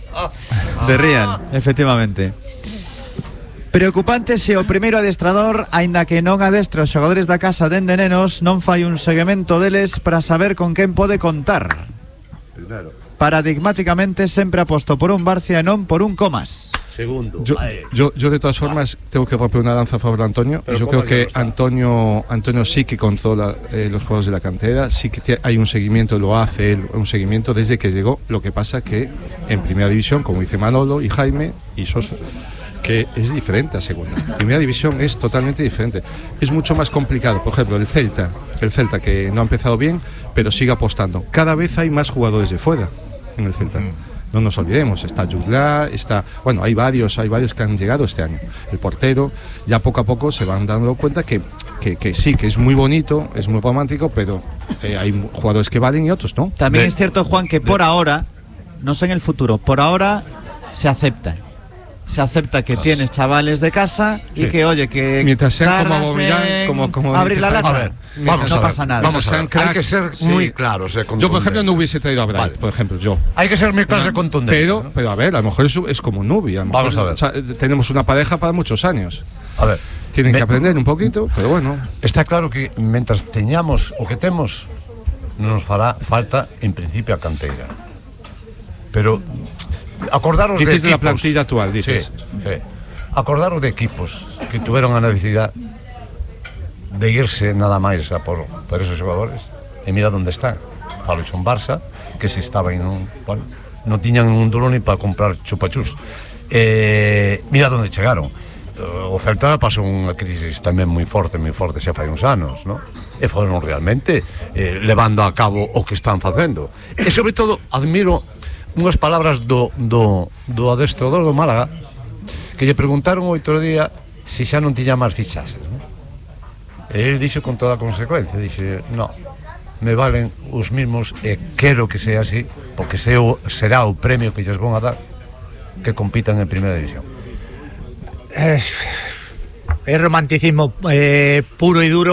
de Real, efectivamente. Preocupante se o primeiro adestrador, aínda que non adestra os xogadores da casa dende nenos, non fai un seguimento deles para saber con quen pode contar. Primero. Paradigmáticamente sempre aposto por un Barcia e non por un Comas. Segundo. Yo, yo, yo de todas formas tengo que romper una lanza a favor de Antonio. Pero Yo ¿cómo creo que que no está? Antonio Antonio sí que controla eh, los juegos de la cantera, sí que tiene- hay un seguimiento, lo hace él, un seguimiento desde que llegó. Lo que pasa que en primera división, como dice Manolo y Jaime y Sosa, que es diferente a segunda. Primera división es totalmente diferente. Es mucho más complicado. Por ejemplo, el Celta, el Celta que no ha empezado bien, pero sigue apostando. Cada vez hay más jugadores de fuera en el Celta. No nos olvidemos, está Jutla, está, bueno, hay varios, hay varios que han llegado este año. El portero, ya poco a poco se van dando cuenta que, que, que sí, que es muy bonito, es muy romántico, pero eh, hay jugadores que valen y otros no. También De- es cierto, Juan, que por ahora, no sé en el futuro, por ahora se acepta. Se acepta que tienes chavales de casa y Sí. que, oye, que Mientras sean como tardas Aubameyang, en como- como abrir dice la Jaime. lata, A ver, vamos no a ver, pasa nada. vamos a ver. Sean cracks, Hay que ser sí. muy claros. eh, Yo, por ejemplo, contundentes. no hubiese traído a Bright, Vale. por ejemplo, yo. Hay que ser muy claros y contundentes. Pero, ¿no? pero a ver, a lo mejor es, es como Nubi. A lo mejor, Vamos a ver. o sea, eh, tenemos una pareja para muchos años. A ver, Tienen me- que aprender un poquito, pero bueno. Está claro que mientras teñamos o que temos, non nos fará falta en principio a canteira. Pero acordaros Dices de de la equipos. plantilla actual, dices. Sí, sí. Acordaros de equipos que tuveron a necesidade de irse nada máis a por, por esos xogadores. E mira onde están. Falo son Barça, que se estaba en un, bueno, non tiñan un duro ni para comprar chupachús. Eh, mira onde chegaron. O Celta pasou unha crisis tamén moi forte, moi forte xa fai uns anos, ¿no? E foron realmente eh, levando a cabo o que están facendo. E sobre todo admiro unhas palabras do, do, do adestrador do Málaga, que lle preguntaron o outro día se xa non tiña máis fichaxes, ¿no? E ele dixo con toda a consecuencia, dixe, no, me valen os mismos e quero que sea así, porque se o, será o premio que lles van a dar que compitan en primeira división. Es, es romanticismo eh, puro y duro,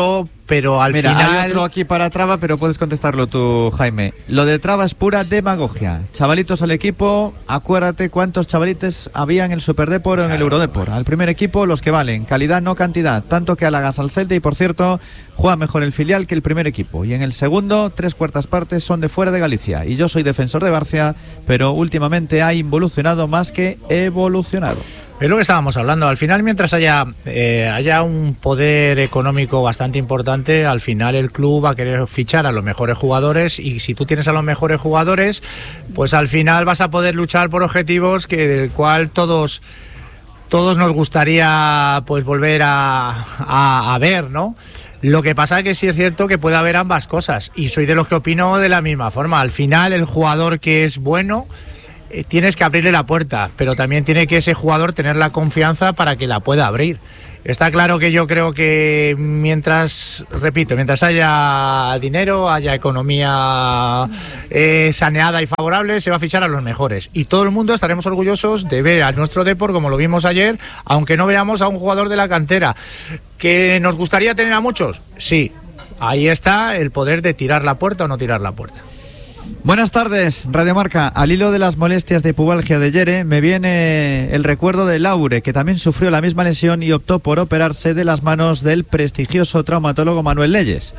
pero al Mira, final... hay otro aquí para Traba, pero puedes contestarlo tú, Jaime. Lo de Traba es pura demagogia. Chavalitos al equipo, acuérdate cuántos chavalites había en el Superdepor o en el Eurodepor. Al primer equipo, los que valen, calidad no cantidad. Tanto que halagas al Celta y, por cierto, juega mejor el filial que el primer equipo. Y en el segundo, tres cuartas partes son de fuera de Galicia. Y yo soy defensor de Barcia, pero últimamente ha involucionado más que evolucionado. Es lo que estábamos hablando. Al final, mientras haya eh, haya un poder económico bastante importante, al final el club va a querer fichar a los mejores jugadores, y si tú tienes a los mejores jugadores, pues al final vas a poder luchar por objetivos que del cual todos todos nos gustaría pues volver a, a, a ver, ¿no? Lo que pasa es que sí es cierto que puede haber ambas cosas, y soy de los que opino de la misma forma. Al final, el jugador que es bueno, eh, tienes que abrirle la puerta, pero también tiene que ese jugador tener la confianza para que la pueda abrir. Está claro que yo creo que mientras, repito, mientras haya dinero, haya economía eh, saneada y favorable, se va a fichar a los mejores. Y todo el mundo estaremos orgullosos de ver a nuestro Depor, como lo vimos ayer, aunque no veamos a un jugador de la cantera. ¿Que nos gustaría tener a muchos? Sí. Ahí está el poder de tirar la puerta o no tirar la puerta. Buenas tardes, Radio Marca. Al hilo de las molestias de pubalgia de Yere, me viene el recuerdo de Laure, que también sufrió la misma lesión y optó por operarse de las manos del prestigioso traumatólogo Manuel Leyes.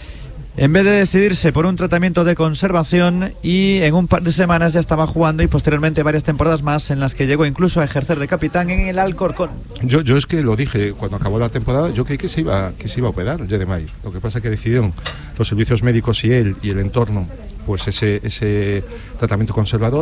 En vez de decidirse por un tratamiento de conservación, y en un par de semanas ya estaba jugando, y posteriormente varias temporadas más en las que llegó incluso a ejercer de capitán en el Alcorcón. Yo, yo es que lo dije cuando acabó la temporada, yo creí que se iba, que se iba a operar Jeremai. Lo que pasa es que decidieron los servicios médicos y él y el entorno pues ese, ese tratamiento conservador.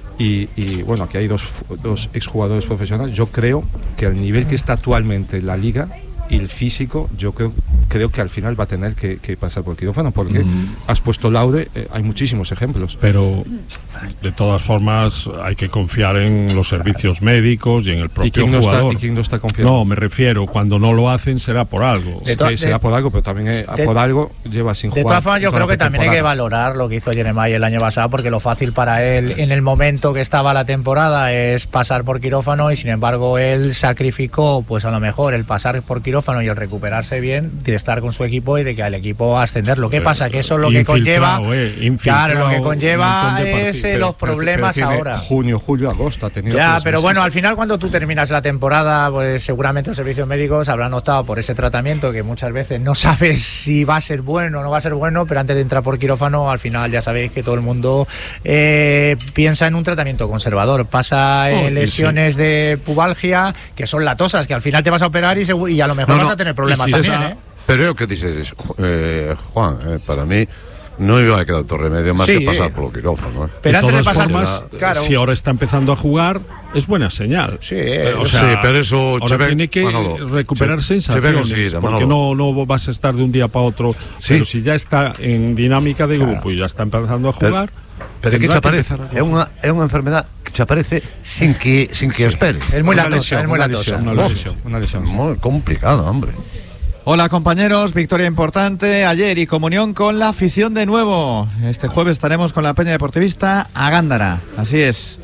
Y, y bueno, aquí hay dos, dos exjugadores profesionales. Yo creo que al nivel que está actualmente la liga y el físico, yo creo, creo que al final va a tener que, que pasar por quirófano, porque mm. has puesto Laude, eh, hay muchísimos ejemplos. Pero de todas formas hay que confiar en los servicios médicos y en el propio ¿Y quién no jugador. Está, ¿Y quién no está confiando? No, me refiero, cuando no lo hacen será por algo. Sí, que será por algo, pero también eh, de, por algo lleva sin de jugar. De todas formas, yo creo que también temporada. Hay que valorar lo que hizo Jeremai el año pasado, porque lo fácil para él en el momento que estaba la temporada es pasar por quirófano, y sin embargo él sacrificó pues a lo mejor el pasar por quirófano y el recuperarse bien, de estar con su equipo y de que al equipo ascenderlo. ¿Qué pasa? Que eso lo que conlleva, eh, claro, lo que conlleva es eh, los problemas pero, pero ahora. Junio, julio, agosto ha tenido. Ya, pero meses. Bueno, al final cuando tú terminas la temporada, pues seguramente los servicios médicos habrán optado por ese tratamiento que muchas veces no sabes si va a ser bueno o no va a ser bueno, pero antes de entrar por quirófano, al final ya sabéis que todo el mundo eh, piensa en un tratamiento conservador. Pasa eh, oh, lesiones sí. de pubalgia que son latosas, que al final te vas a operar y, y a lo mejor no, vas no. a tener problemas si también, esa, ¿eh? Pero que dices, eh, Juan, eh, para mí no iba a quedar otro remedio más sí, que pasar eh. por el quirófano. ¿eh? Pero de antes de pasar formas, más, claro. Si ahora está empezando a jugar, es buena señal. Sí, eh, o sea, sí, pero eso ahora ve, tiene que Manolo, recuperar se, sensaciones, se ve enseguida, porque no, no vas a estar de un día para otro. Sí. Pero si ya está en dinámica de grupo claro. y ya está empezando a jugar. Pero, pero que te aparece, é unha, é unha enfermedad que te aparece sin que sin que sí. esperes. Es muy latosa, es muy latosa. Una lesión, una lesión. Muy complicado, hombre. Hola compañeros, victoria importante ayer y comunión con la afición de nuevo. Este jueves estaremos con la Peña Deportivista a Gándara, así es,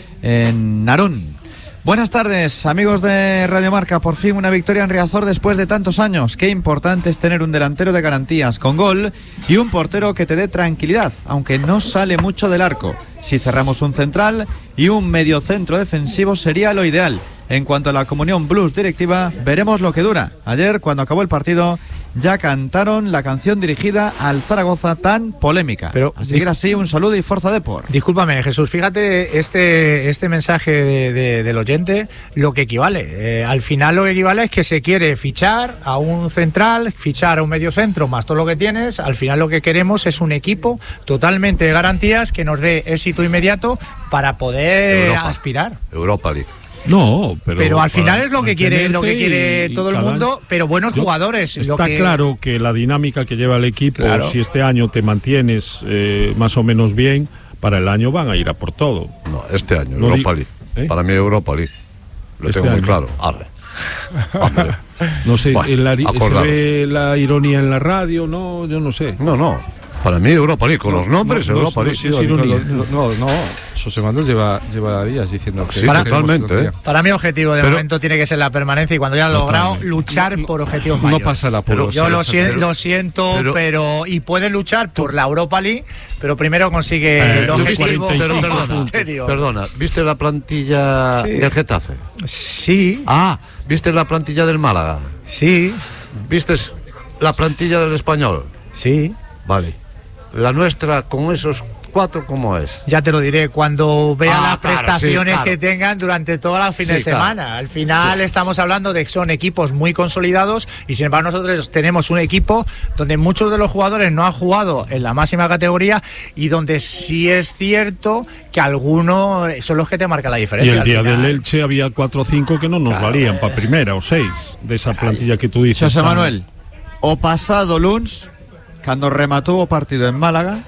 en Narón. Buenas tardes, amigos de Radio Marca. Por fin una victoria en Riazor después de tantos años. Qué importante es tener un delantero de garantías con gol y un portero que te dé tranquilidad, aunque no sale mucho del arco. Si cerramos un central y un mediocentro defensivo sería lo ideal. En cuanto a la comunión blues directiva, veremos lo que dura. Ayer, cuando acabó el partido, ya cantaron la canción dirigida al Zaragoza tan polémica. Pero, a seguir así, un saludo y fuerza Depor. Discúlpame, Jesús, fíjate este, este mensaje de, de, del oyente, lo que equivale. Eh, al final lo que equivale es que se quiere fichar a un central, fichar a un mediocentro, más todo lo que tienes. Al final lo que queremos es un equipo totalmente de garantías que nos dé éxito inmediato para poder Europa, aspirar. Europa League. No, pero, pero al final es lo que quiere lo que quiere todo el mundo, pero buenos yo, jugadores. Está lo que... claro que la dinámica que lleva el equipo, claro. si este año te mantienes eh, más o menos bien, para el año van a ir a por todo. No, este año, no Europa di... League. ¿Eh? Para mí Europa League. Lo este tengo muy año. claro. Arre. Arre. No sé, bueno, la, se ve la ironía en la radio, no, yo no sé. No, no. Para mí Europa League, con no, los nombres no, Europa no, League. No, no, no, no, José Manuel lleva, lleva días diciendo que... Sí, para, totalmente, ¿eh? Para mí objetivo de pero, momento tiene que ser la permanencia y cuando ya lo he logrado, luchar por objetivos mayores. No pasa la apuro. Yo lo, si, lo siento, pero, pero... Y puede luchar por la Europa League, pero primero consigue eh, el objetivo. Pero, perdona, perdona, ¿viste la plantilla sí. del Getafe? Sí. Ah, ¿viste la plantilla del Málaga? Sí. ¿Viste la plantilla del Español? Sí. Vale. La nuestra con esos cuatro, ¿cómo es? Ya te lo diré cuando vea ah, las claro, prestaciones sí, claro. que tengan durante toda la fin sí, de semana. Claro. Al final sí. estamos hablando de que son equipos muy consolidados y sin embargo nosotros tenemos un equipo donde muchos de los jugadores no han jugado en la máxima categoría y donde sí es cierto que algunos son los que te marcan la diferencia. Y el día del Elche había cuatro o cinco que no nos claro. valían para primera o seis de esa plantilla que tú dices. José Manuel, o pasado lunes, cuando remató o partido en Málaga,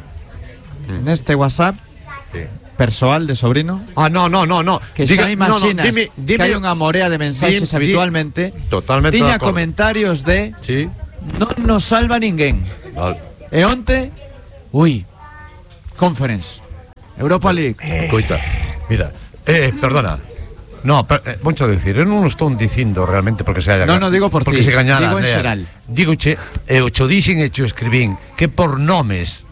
en este WhatsApp sí. personal de sobrino. Ah, no, no, no, no. Que Diga, xa imaginas no, no, dime, dime, que hai unha morea de mensajes dime, habitualmente. Totalmente. Tiña comentarios de sí. non nos salva ninguén. Vale. E onte, ui, Conference, Europa League. Eh. Coita, mira, eh, perdona. No, per, eh, vamos a decir, eu non o estou dicindo realmente porque se haya No, no digo por porque ti, se gañara, digo en eh, xeral. Digo che, e o cho dixen e cho escribín que por nomes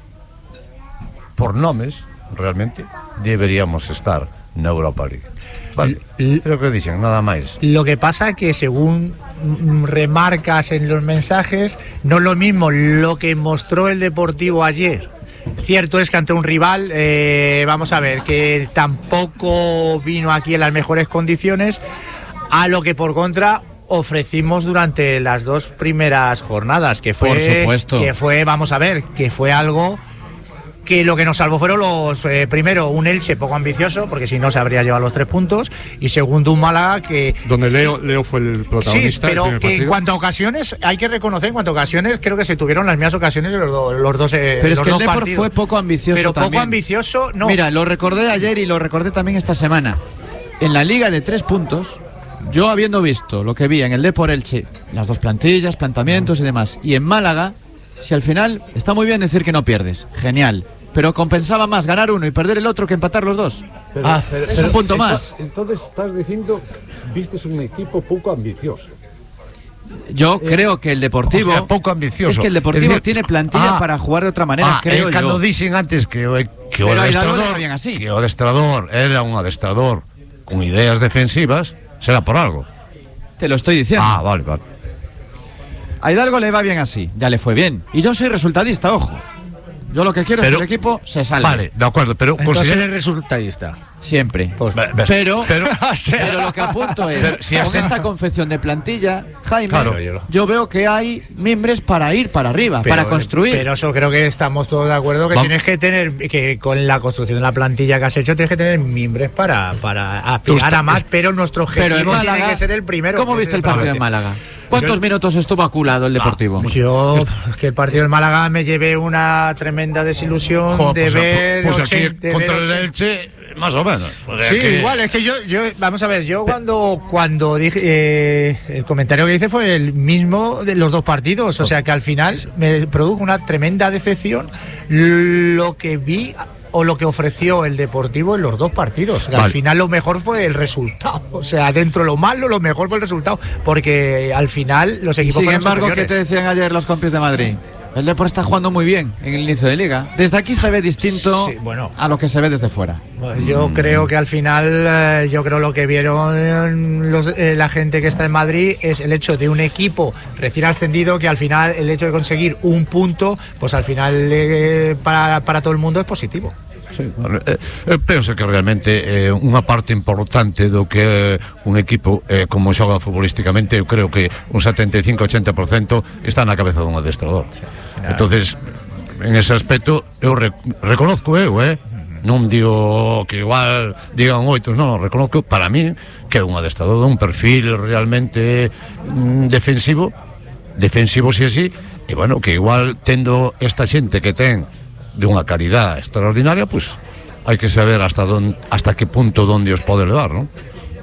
por nomes, realmente deberíamos estar na Europa League. Vale, creo que dicen, nada máis. Lo que pasa que según remarcas en los mensajes, no es lo mismo lo que mostró el Deportivo ayer. Cierto es que ante un rival, eh, vamos a ver, que tampoco vino aquí en las mejores condiciones, a lo que por contra ofrecimos durante las dos primeras jornadas, que fue, por supuesto. que fue, vamos a ver, que fue algo que lo que nos salvó fueron los, eh, primero, un Elche poco ambicioso, porque si no se habría llevado los tres puntos, y segundo, un Málaga que... Donde sí, Leo, Leo fue el protagonista. Sí, pero que partido. En cuanto a ocasiones, hay que reconocer, en cuanto a ocasiones, creo que se tuvieron las mismas ocasiones los, do, los dos eh, Pero los es que dos el Depor partidos. fue poco ambicioso Pero también. poco ambicioso, no. Mira, lo recordé ayer y lo recordé también esta semana. En la Liga de tres puntos, yo habiendo visto lo que vi en el Depor Elche, las dos plantillas, planteamientos y demás, y en Málaga, si al final está muy bien decir que no pierdes, genial, pero compensaba más ganar uno y perder el otro que empatar los dos. Pero, ah, pero, es pero, un punto ento, más. Entonces estás diciendo, vistes un equipo poco ambicioso. Yo eh, creo que el Deportivo, o sea, poco ambicioso. Es que el Deportivo decir, tiene plantilla ah, para jugar de otra manera, ah, creo eh, yo. Cuando dicen antes que, que o adestrador, bien así. que o adestrador era un adestrador con ideas defensivas, será por algo. Te lo estoy diciendo. Ah, vale, vale. A Hidalgo le va bien así, ya le fue bien. Y yo soy resultadista, ojo. Yo lo que quiero pero, es que el equipo se salve. Vale, de acuerdo, pero entonces eres resultadista. Siempre. Pues, pero, pero, pero, pero lo que apunto es, pero, si con esta confección de plantilla, Jaime, claro, yo veo que hay mimbres para ir para arriba, pero, para construir. Pero eso creo que estamos todos de acuerdo que Vamos. tienes que tener, que con la construcción de la plantilla que has hecho, tienes que tener mimbres para, para aspirar estás, a más, pero nuestro objetivo pero Málaga, tiene que ser el primero. ¿Cómo viste el partido en Málaga? ¿Cuántos minutos estuvo aculado el Deportivo? Ah, yo, es que el partido del Málaga me llevé una tremenda desilusión jo, de pues, ver. Pues aquí ochenta, contra el Elche, más o menos. O sea sí, que... igual, es que yo, yo, vamos a ver, yo cuando, cuando dije, eh, el comentario que hice fue el mismo de los dos partidos, o sea que al final me produjo una tremenda decepción lo que vi o lo que ofreció el Deportivo en los dos partidos. Vale. Al final lo mejor fue el resultado. O sea, dentro de lo malo, lo mejor fue el resultado. Porque al final los equipos... Sin embargo, ¿qué te decían ayer los compis de Madrid? El Depor está jugando muy bien en el inicio de Liga. Desde aquí se ve distinto sí, bueno, a lo que se ve desde fuera. Pues yo mm. creo que al final, eh, yo creo lo que vieron los, eh, la gente que está en Madrid es el hecho de un equipo recién ascendido, que al final el hecho de conseguir un punto, pues al final eh, para, para todo el mundo es positivo. Sí, bueno, eh, eu penso que realmente eh, unha parte importante do que eh, un equipo eh, como xoga futbolísticamente, eu creo que un setenta e cinco a ochenta por ciento está na cabeza dun adestrador. Sí, entonces, en ese aspecto eu re, reconozco eu, eh, non digo que igual digan oito, non, reconozco para mí que é un adestrador dun perfil realmente mm, defensivo, defensivo si así, e bueno, que igual tendo esta xente que ten de unha calidad extraordinaria, pues hai que saber hasta don, hasta que punto donde os pode levar, ¿no?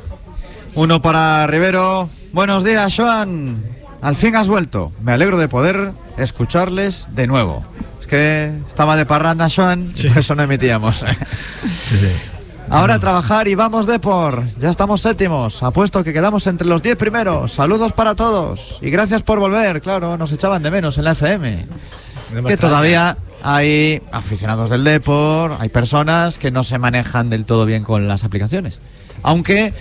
Uno para Rivero. Buenos días, Joan. Al fin has vuelto. Me alegro de poder escucharles de nuevo. que estaba de parranda Joan, sí. Por eso no emitíamos. Sí, sí. Ahora a trabajar y vamos Depor. Ya estamos séptimos. Apuesto que quedamos entre los diez primeros. Saludos para todos. Y gracias por volver. Claro, nos echaban de menos en la F M. No que todavía hay aficionados del Depor, hay personas que no se manejan del todo bien con las aplicaciones. Aunque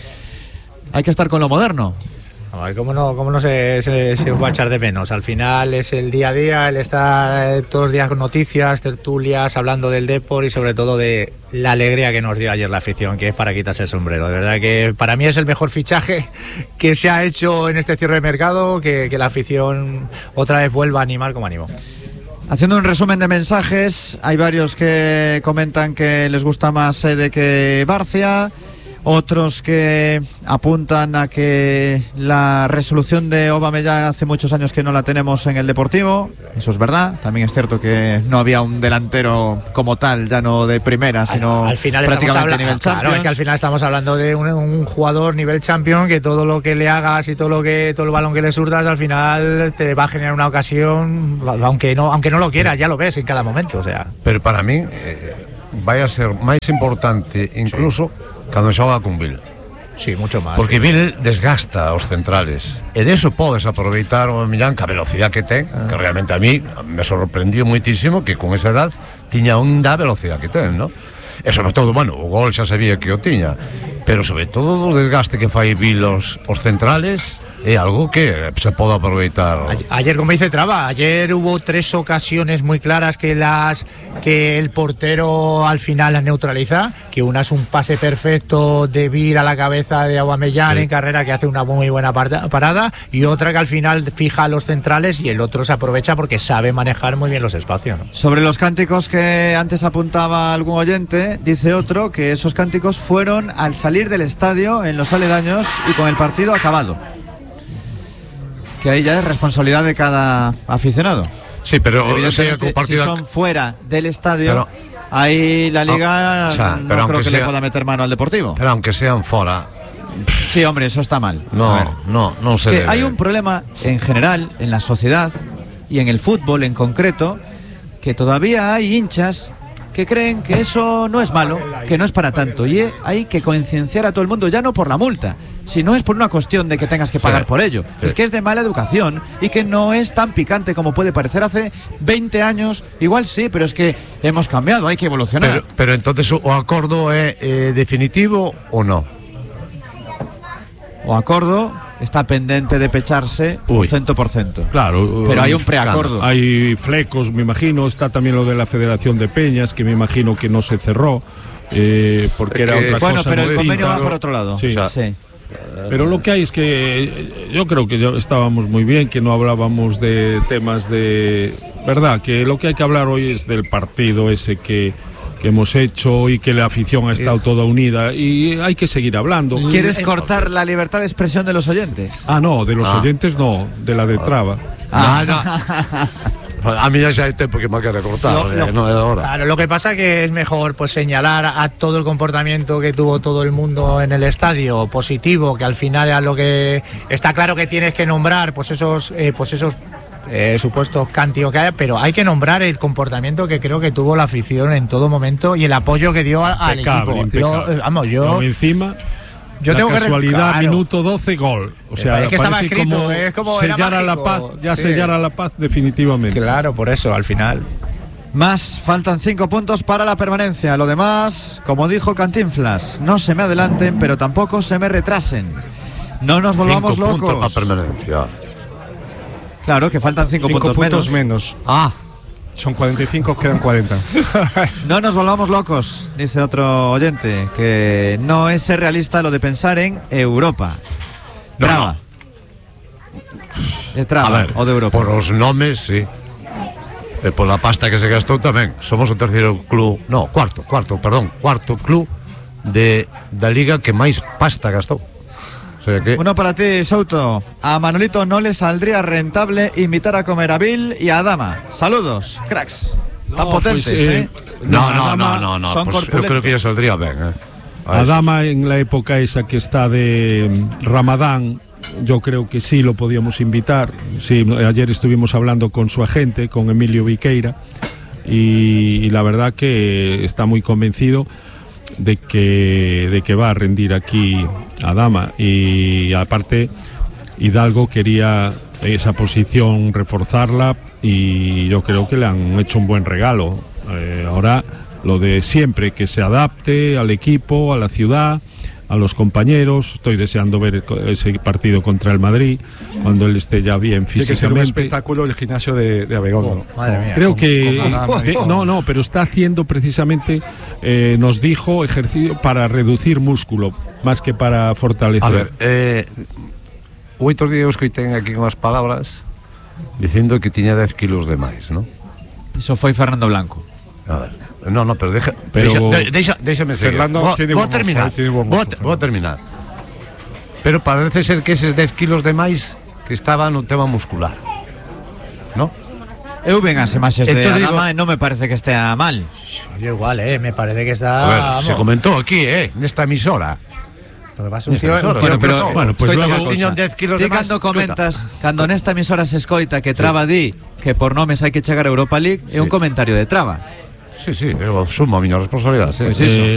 hay que estar con lo moderno. A ver, ¿cómo no, cómo no se, se, se va a echar de menos? Al final es el día a día, el estar todos los días con noticias, tertulias, hablando del Depor y sobre todo de la alegría que nos dio ayer la afición, que es para quitarse el sombrero. De verdad que para mí es el mejor fichaje que se ha hecho en este cierre de mercado, que, que la afición otra vez vuelva a animar como animó. Haciendo un resumen de mensajes, hay varios que comentan que les gusta más Sede que Barcia. Otros que apuntan a que la resolución de Aubameyang hace muchos años que no la tenemos en el Deportivo. Eso es verdad. También es cierto que no había un delantero como tal, ya no de primera, sino al, al final prácticamente hablando, nivel Champions. Claro, es que al final estamos hablando de un, un jugador nivel Champions que todo lo que le hagas y todo lo que todo el balón que le surdas al final te va a generar una ocasión, aunque no aunque no lo quieras, ya lo ves en cada momento, o sea. Pero para mí eh, vaya a ser más importante incluso sí. Cando xoga con Bill. Sí, mucho máis. Porque sí. Bill desgasta os centrales. E deso podes aproveitar o Millán que a velocidade que ten, ah. que realmente a mí me sorprendió muitísimo que con esa edad tiña onda a velocidade que ten, ¿no? E sobre todo, bueno, o gol xa sabía que o tiña, pero sobre todo o desgaste que fai Bill os, os centrales é algo que se pode aproveitar. Ayer, como dice Traba, ayer hubo tres ocasiones muy claras que las que el portero al final las neutraliza, que una es un pase perfecto de Vir a la cabeza de Aubameyang sí. en carrera, que hace una muy buena parada, y otra que al final fija a los centrales y el otro se aprovecha porque sabe manejar muy bien los espacios, ¿no? Sobre los cánticos que antes apuntaba algún oyente, dice otro que esos cánticos fueron al salir del estadio en los aledaños y con el partido acabado. Que ahí ya es responsabilidad de cada aficionado. Sí, pero evidentemente, si son fuera del estadio, pero, ahí la Liga no, o sea, no creo que sea, le pueda meter mano al Deportivo. Pero aunque sean fuera. Sí, hombre, eso está mal. No, no, no se debe. Hay un problema en general en la sociedad y en el fútbol en concreto, que todavía hay hinchas que creen que eso no es malo, que no es para tanto, y hay que concienciar a todo el mundo, ya no por la multa, sino es por una cuestión de que tengas que pagar sí, por ello. Sí. Es que es de mala educación y que no es tan picante como puede parecer. Hace veinte años, igual sí, pero es que hemos cambiado, hay que evolucionar. Pero, pero entonces, o acordo é eh, definitivo ou non? O acordo está pendente de pecharse un cento por ciento. Claro. Pero hay un preacordo. Hay flecos, me imagino. Está también lo de la Federación de Peñas, que me imagino que no se cerró, eh, porque era que, otra bueno, cosa. Bueno, pero el convenio va por otro lado. Sí. O sea, sí. Pero lo que hay es que yo creo que ya estábamos muy bien, que no hablábamos de temas de... ¿Verdad? Que lo que hay que hablar hoy es del partido ese que... que hemos hecho y que la afición ha estado toda unida y hay que seguir hablando. ¿Quieres cortar la libertad de expresión de los oyentes? Ah, no, de los ah. oyentes no, de la de Traba. Ah, no. A mí ya se hay tiempo que me quiere cortar, lo, lo, no de ahora. Claro, lo que pasa que es mejor pues señalar a todo el comportamiento que tuvo todo el mundo en el estadio positivo, que al final a lo que está claro que tienes que nombrar pues esos eh, pues esos Eh, supuestos cánticos que haya, pero hay que nombrar el comportamiento que creo que tuvo la afición en todo momento y el apoyo que dio a, al equipo. Lo, vamos, yo Luego encima yo la tengo casualidad, que claro. minuto doce, gol. O sea, es que estaba escrito, como es como sellar a la paz, ya sí. sellar a la paz definitivamente. Claro, por eso, al final. Más, faltan cinco puntos para la permanencia. Lo demás, como dijo Cantinflas, no se me adelanten, pero tampoco se me retrasen. No nos volvamos cinco locos. Puntos para permanencia. Claro, que faltan cinco, cinco puntos, puntos menos. menos. Ah, son cuarenta y cinco, quedan cuarenta. No nos volvamos locos, dice otro oyente, que no es ser realista lo de pensar en Europa. No, Traba. no. De Traba, a ver, o de Europa. Por os nomes, sí. E por la pasta que se gastou tamén. Somos o terceiro club, no, cuarto, cuarto, perdón, cuarto club de da liga que máis pasta gastou. O sea que... Uno para ti, Souto. A Manolito no le saldría rentable invitar a comer a Bill y a Adama. Saludos, cracks. Tan no, potentes, pues, eh, ¿eh? No, no, no, no, no. Pues yo creo que ya saldría bien, ¿eh? Adama en la época esa que está de Ramadán, yo creo que sí lo podíamos invitar. Sí, ayer estuvimos hablando con su agente, con Emilio Viqueira, y, y la verdad que está muy convencido de que, de que va a rendir aquí Adama, y aparte Hidalgo quería esa posición reforzarla y yo creo que le han hecho un buen regalo. Eh, ahora lo de siempre, que se adapte al equipo, a la ciudad, a los compañeros. Estoy deseando ver ese partido contra el Madrid cuando él esté ya bien físicamente. Tiene que ser un espectáculo el gimnasio de, de Abegondo. Oh, madre mía. Creo Con- que con Adama y eh, con- no, no, pero está haciendo precisamente, eh, nos dijo, ejercicio para reducir músculo más que para fortalecer. A ver, eh, oito días que ten aquí unhas palabras dicindo que tiña dez kilos de máis, ¿no? Eso fue Fernando Blanco. A ver, no, no, pero deja, Pero- deixa, de- deixa, déxame seguir. Fernando Vou- tiene vou buen terminar, mozo, tiene buen vou, mozo, vou terminar. Pero parece ser que eses dez kilos de máis que estaba no tema muscular, ¿no? Eu ven as imaxes de Entonces digo- Adama e non me parece que estea mal. Yo igual, eh, me parece que está. A ver, vamos. se comentó aquí, eh, nesta emisora. Lo que pasa es que Bueno, un tío- un tío pero- que- pero- bueno, pues escoita luego- unha Tiñan cousa. dez kilos Ti de máis, cando escoita. comentas, cando nesta emisora se escoita que Traba di que por nomes hai que chegar a Europa League, é un Sí. comentario de Traba. Sí, sí, eu asumo a miña responsabilidade, sí. Pois iso. Eh,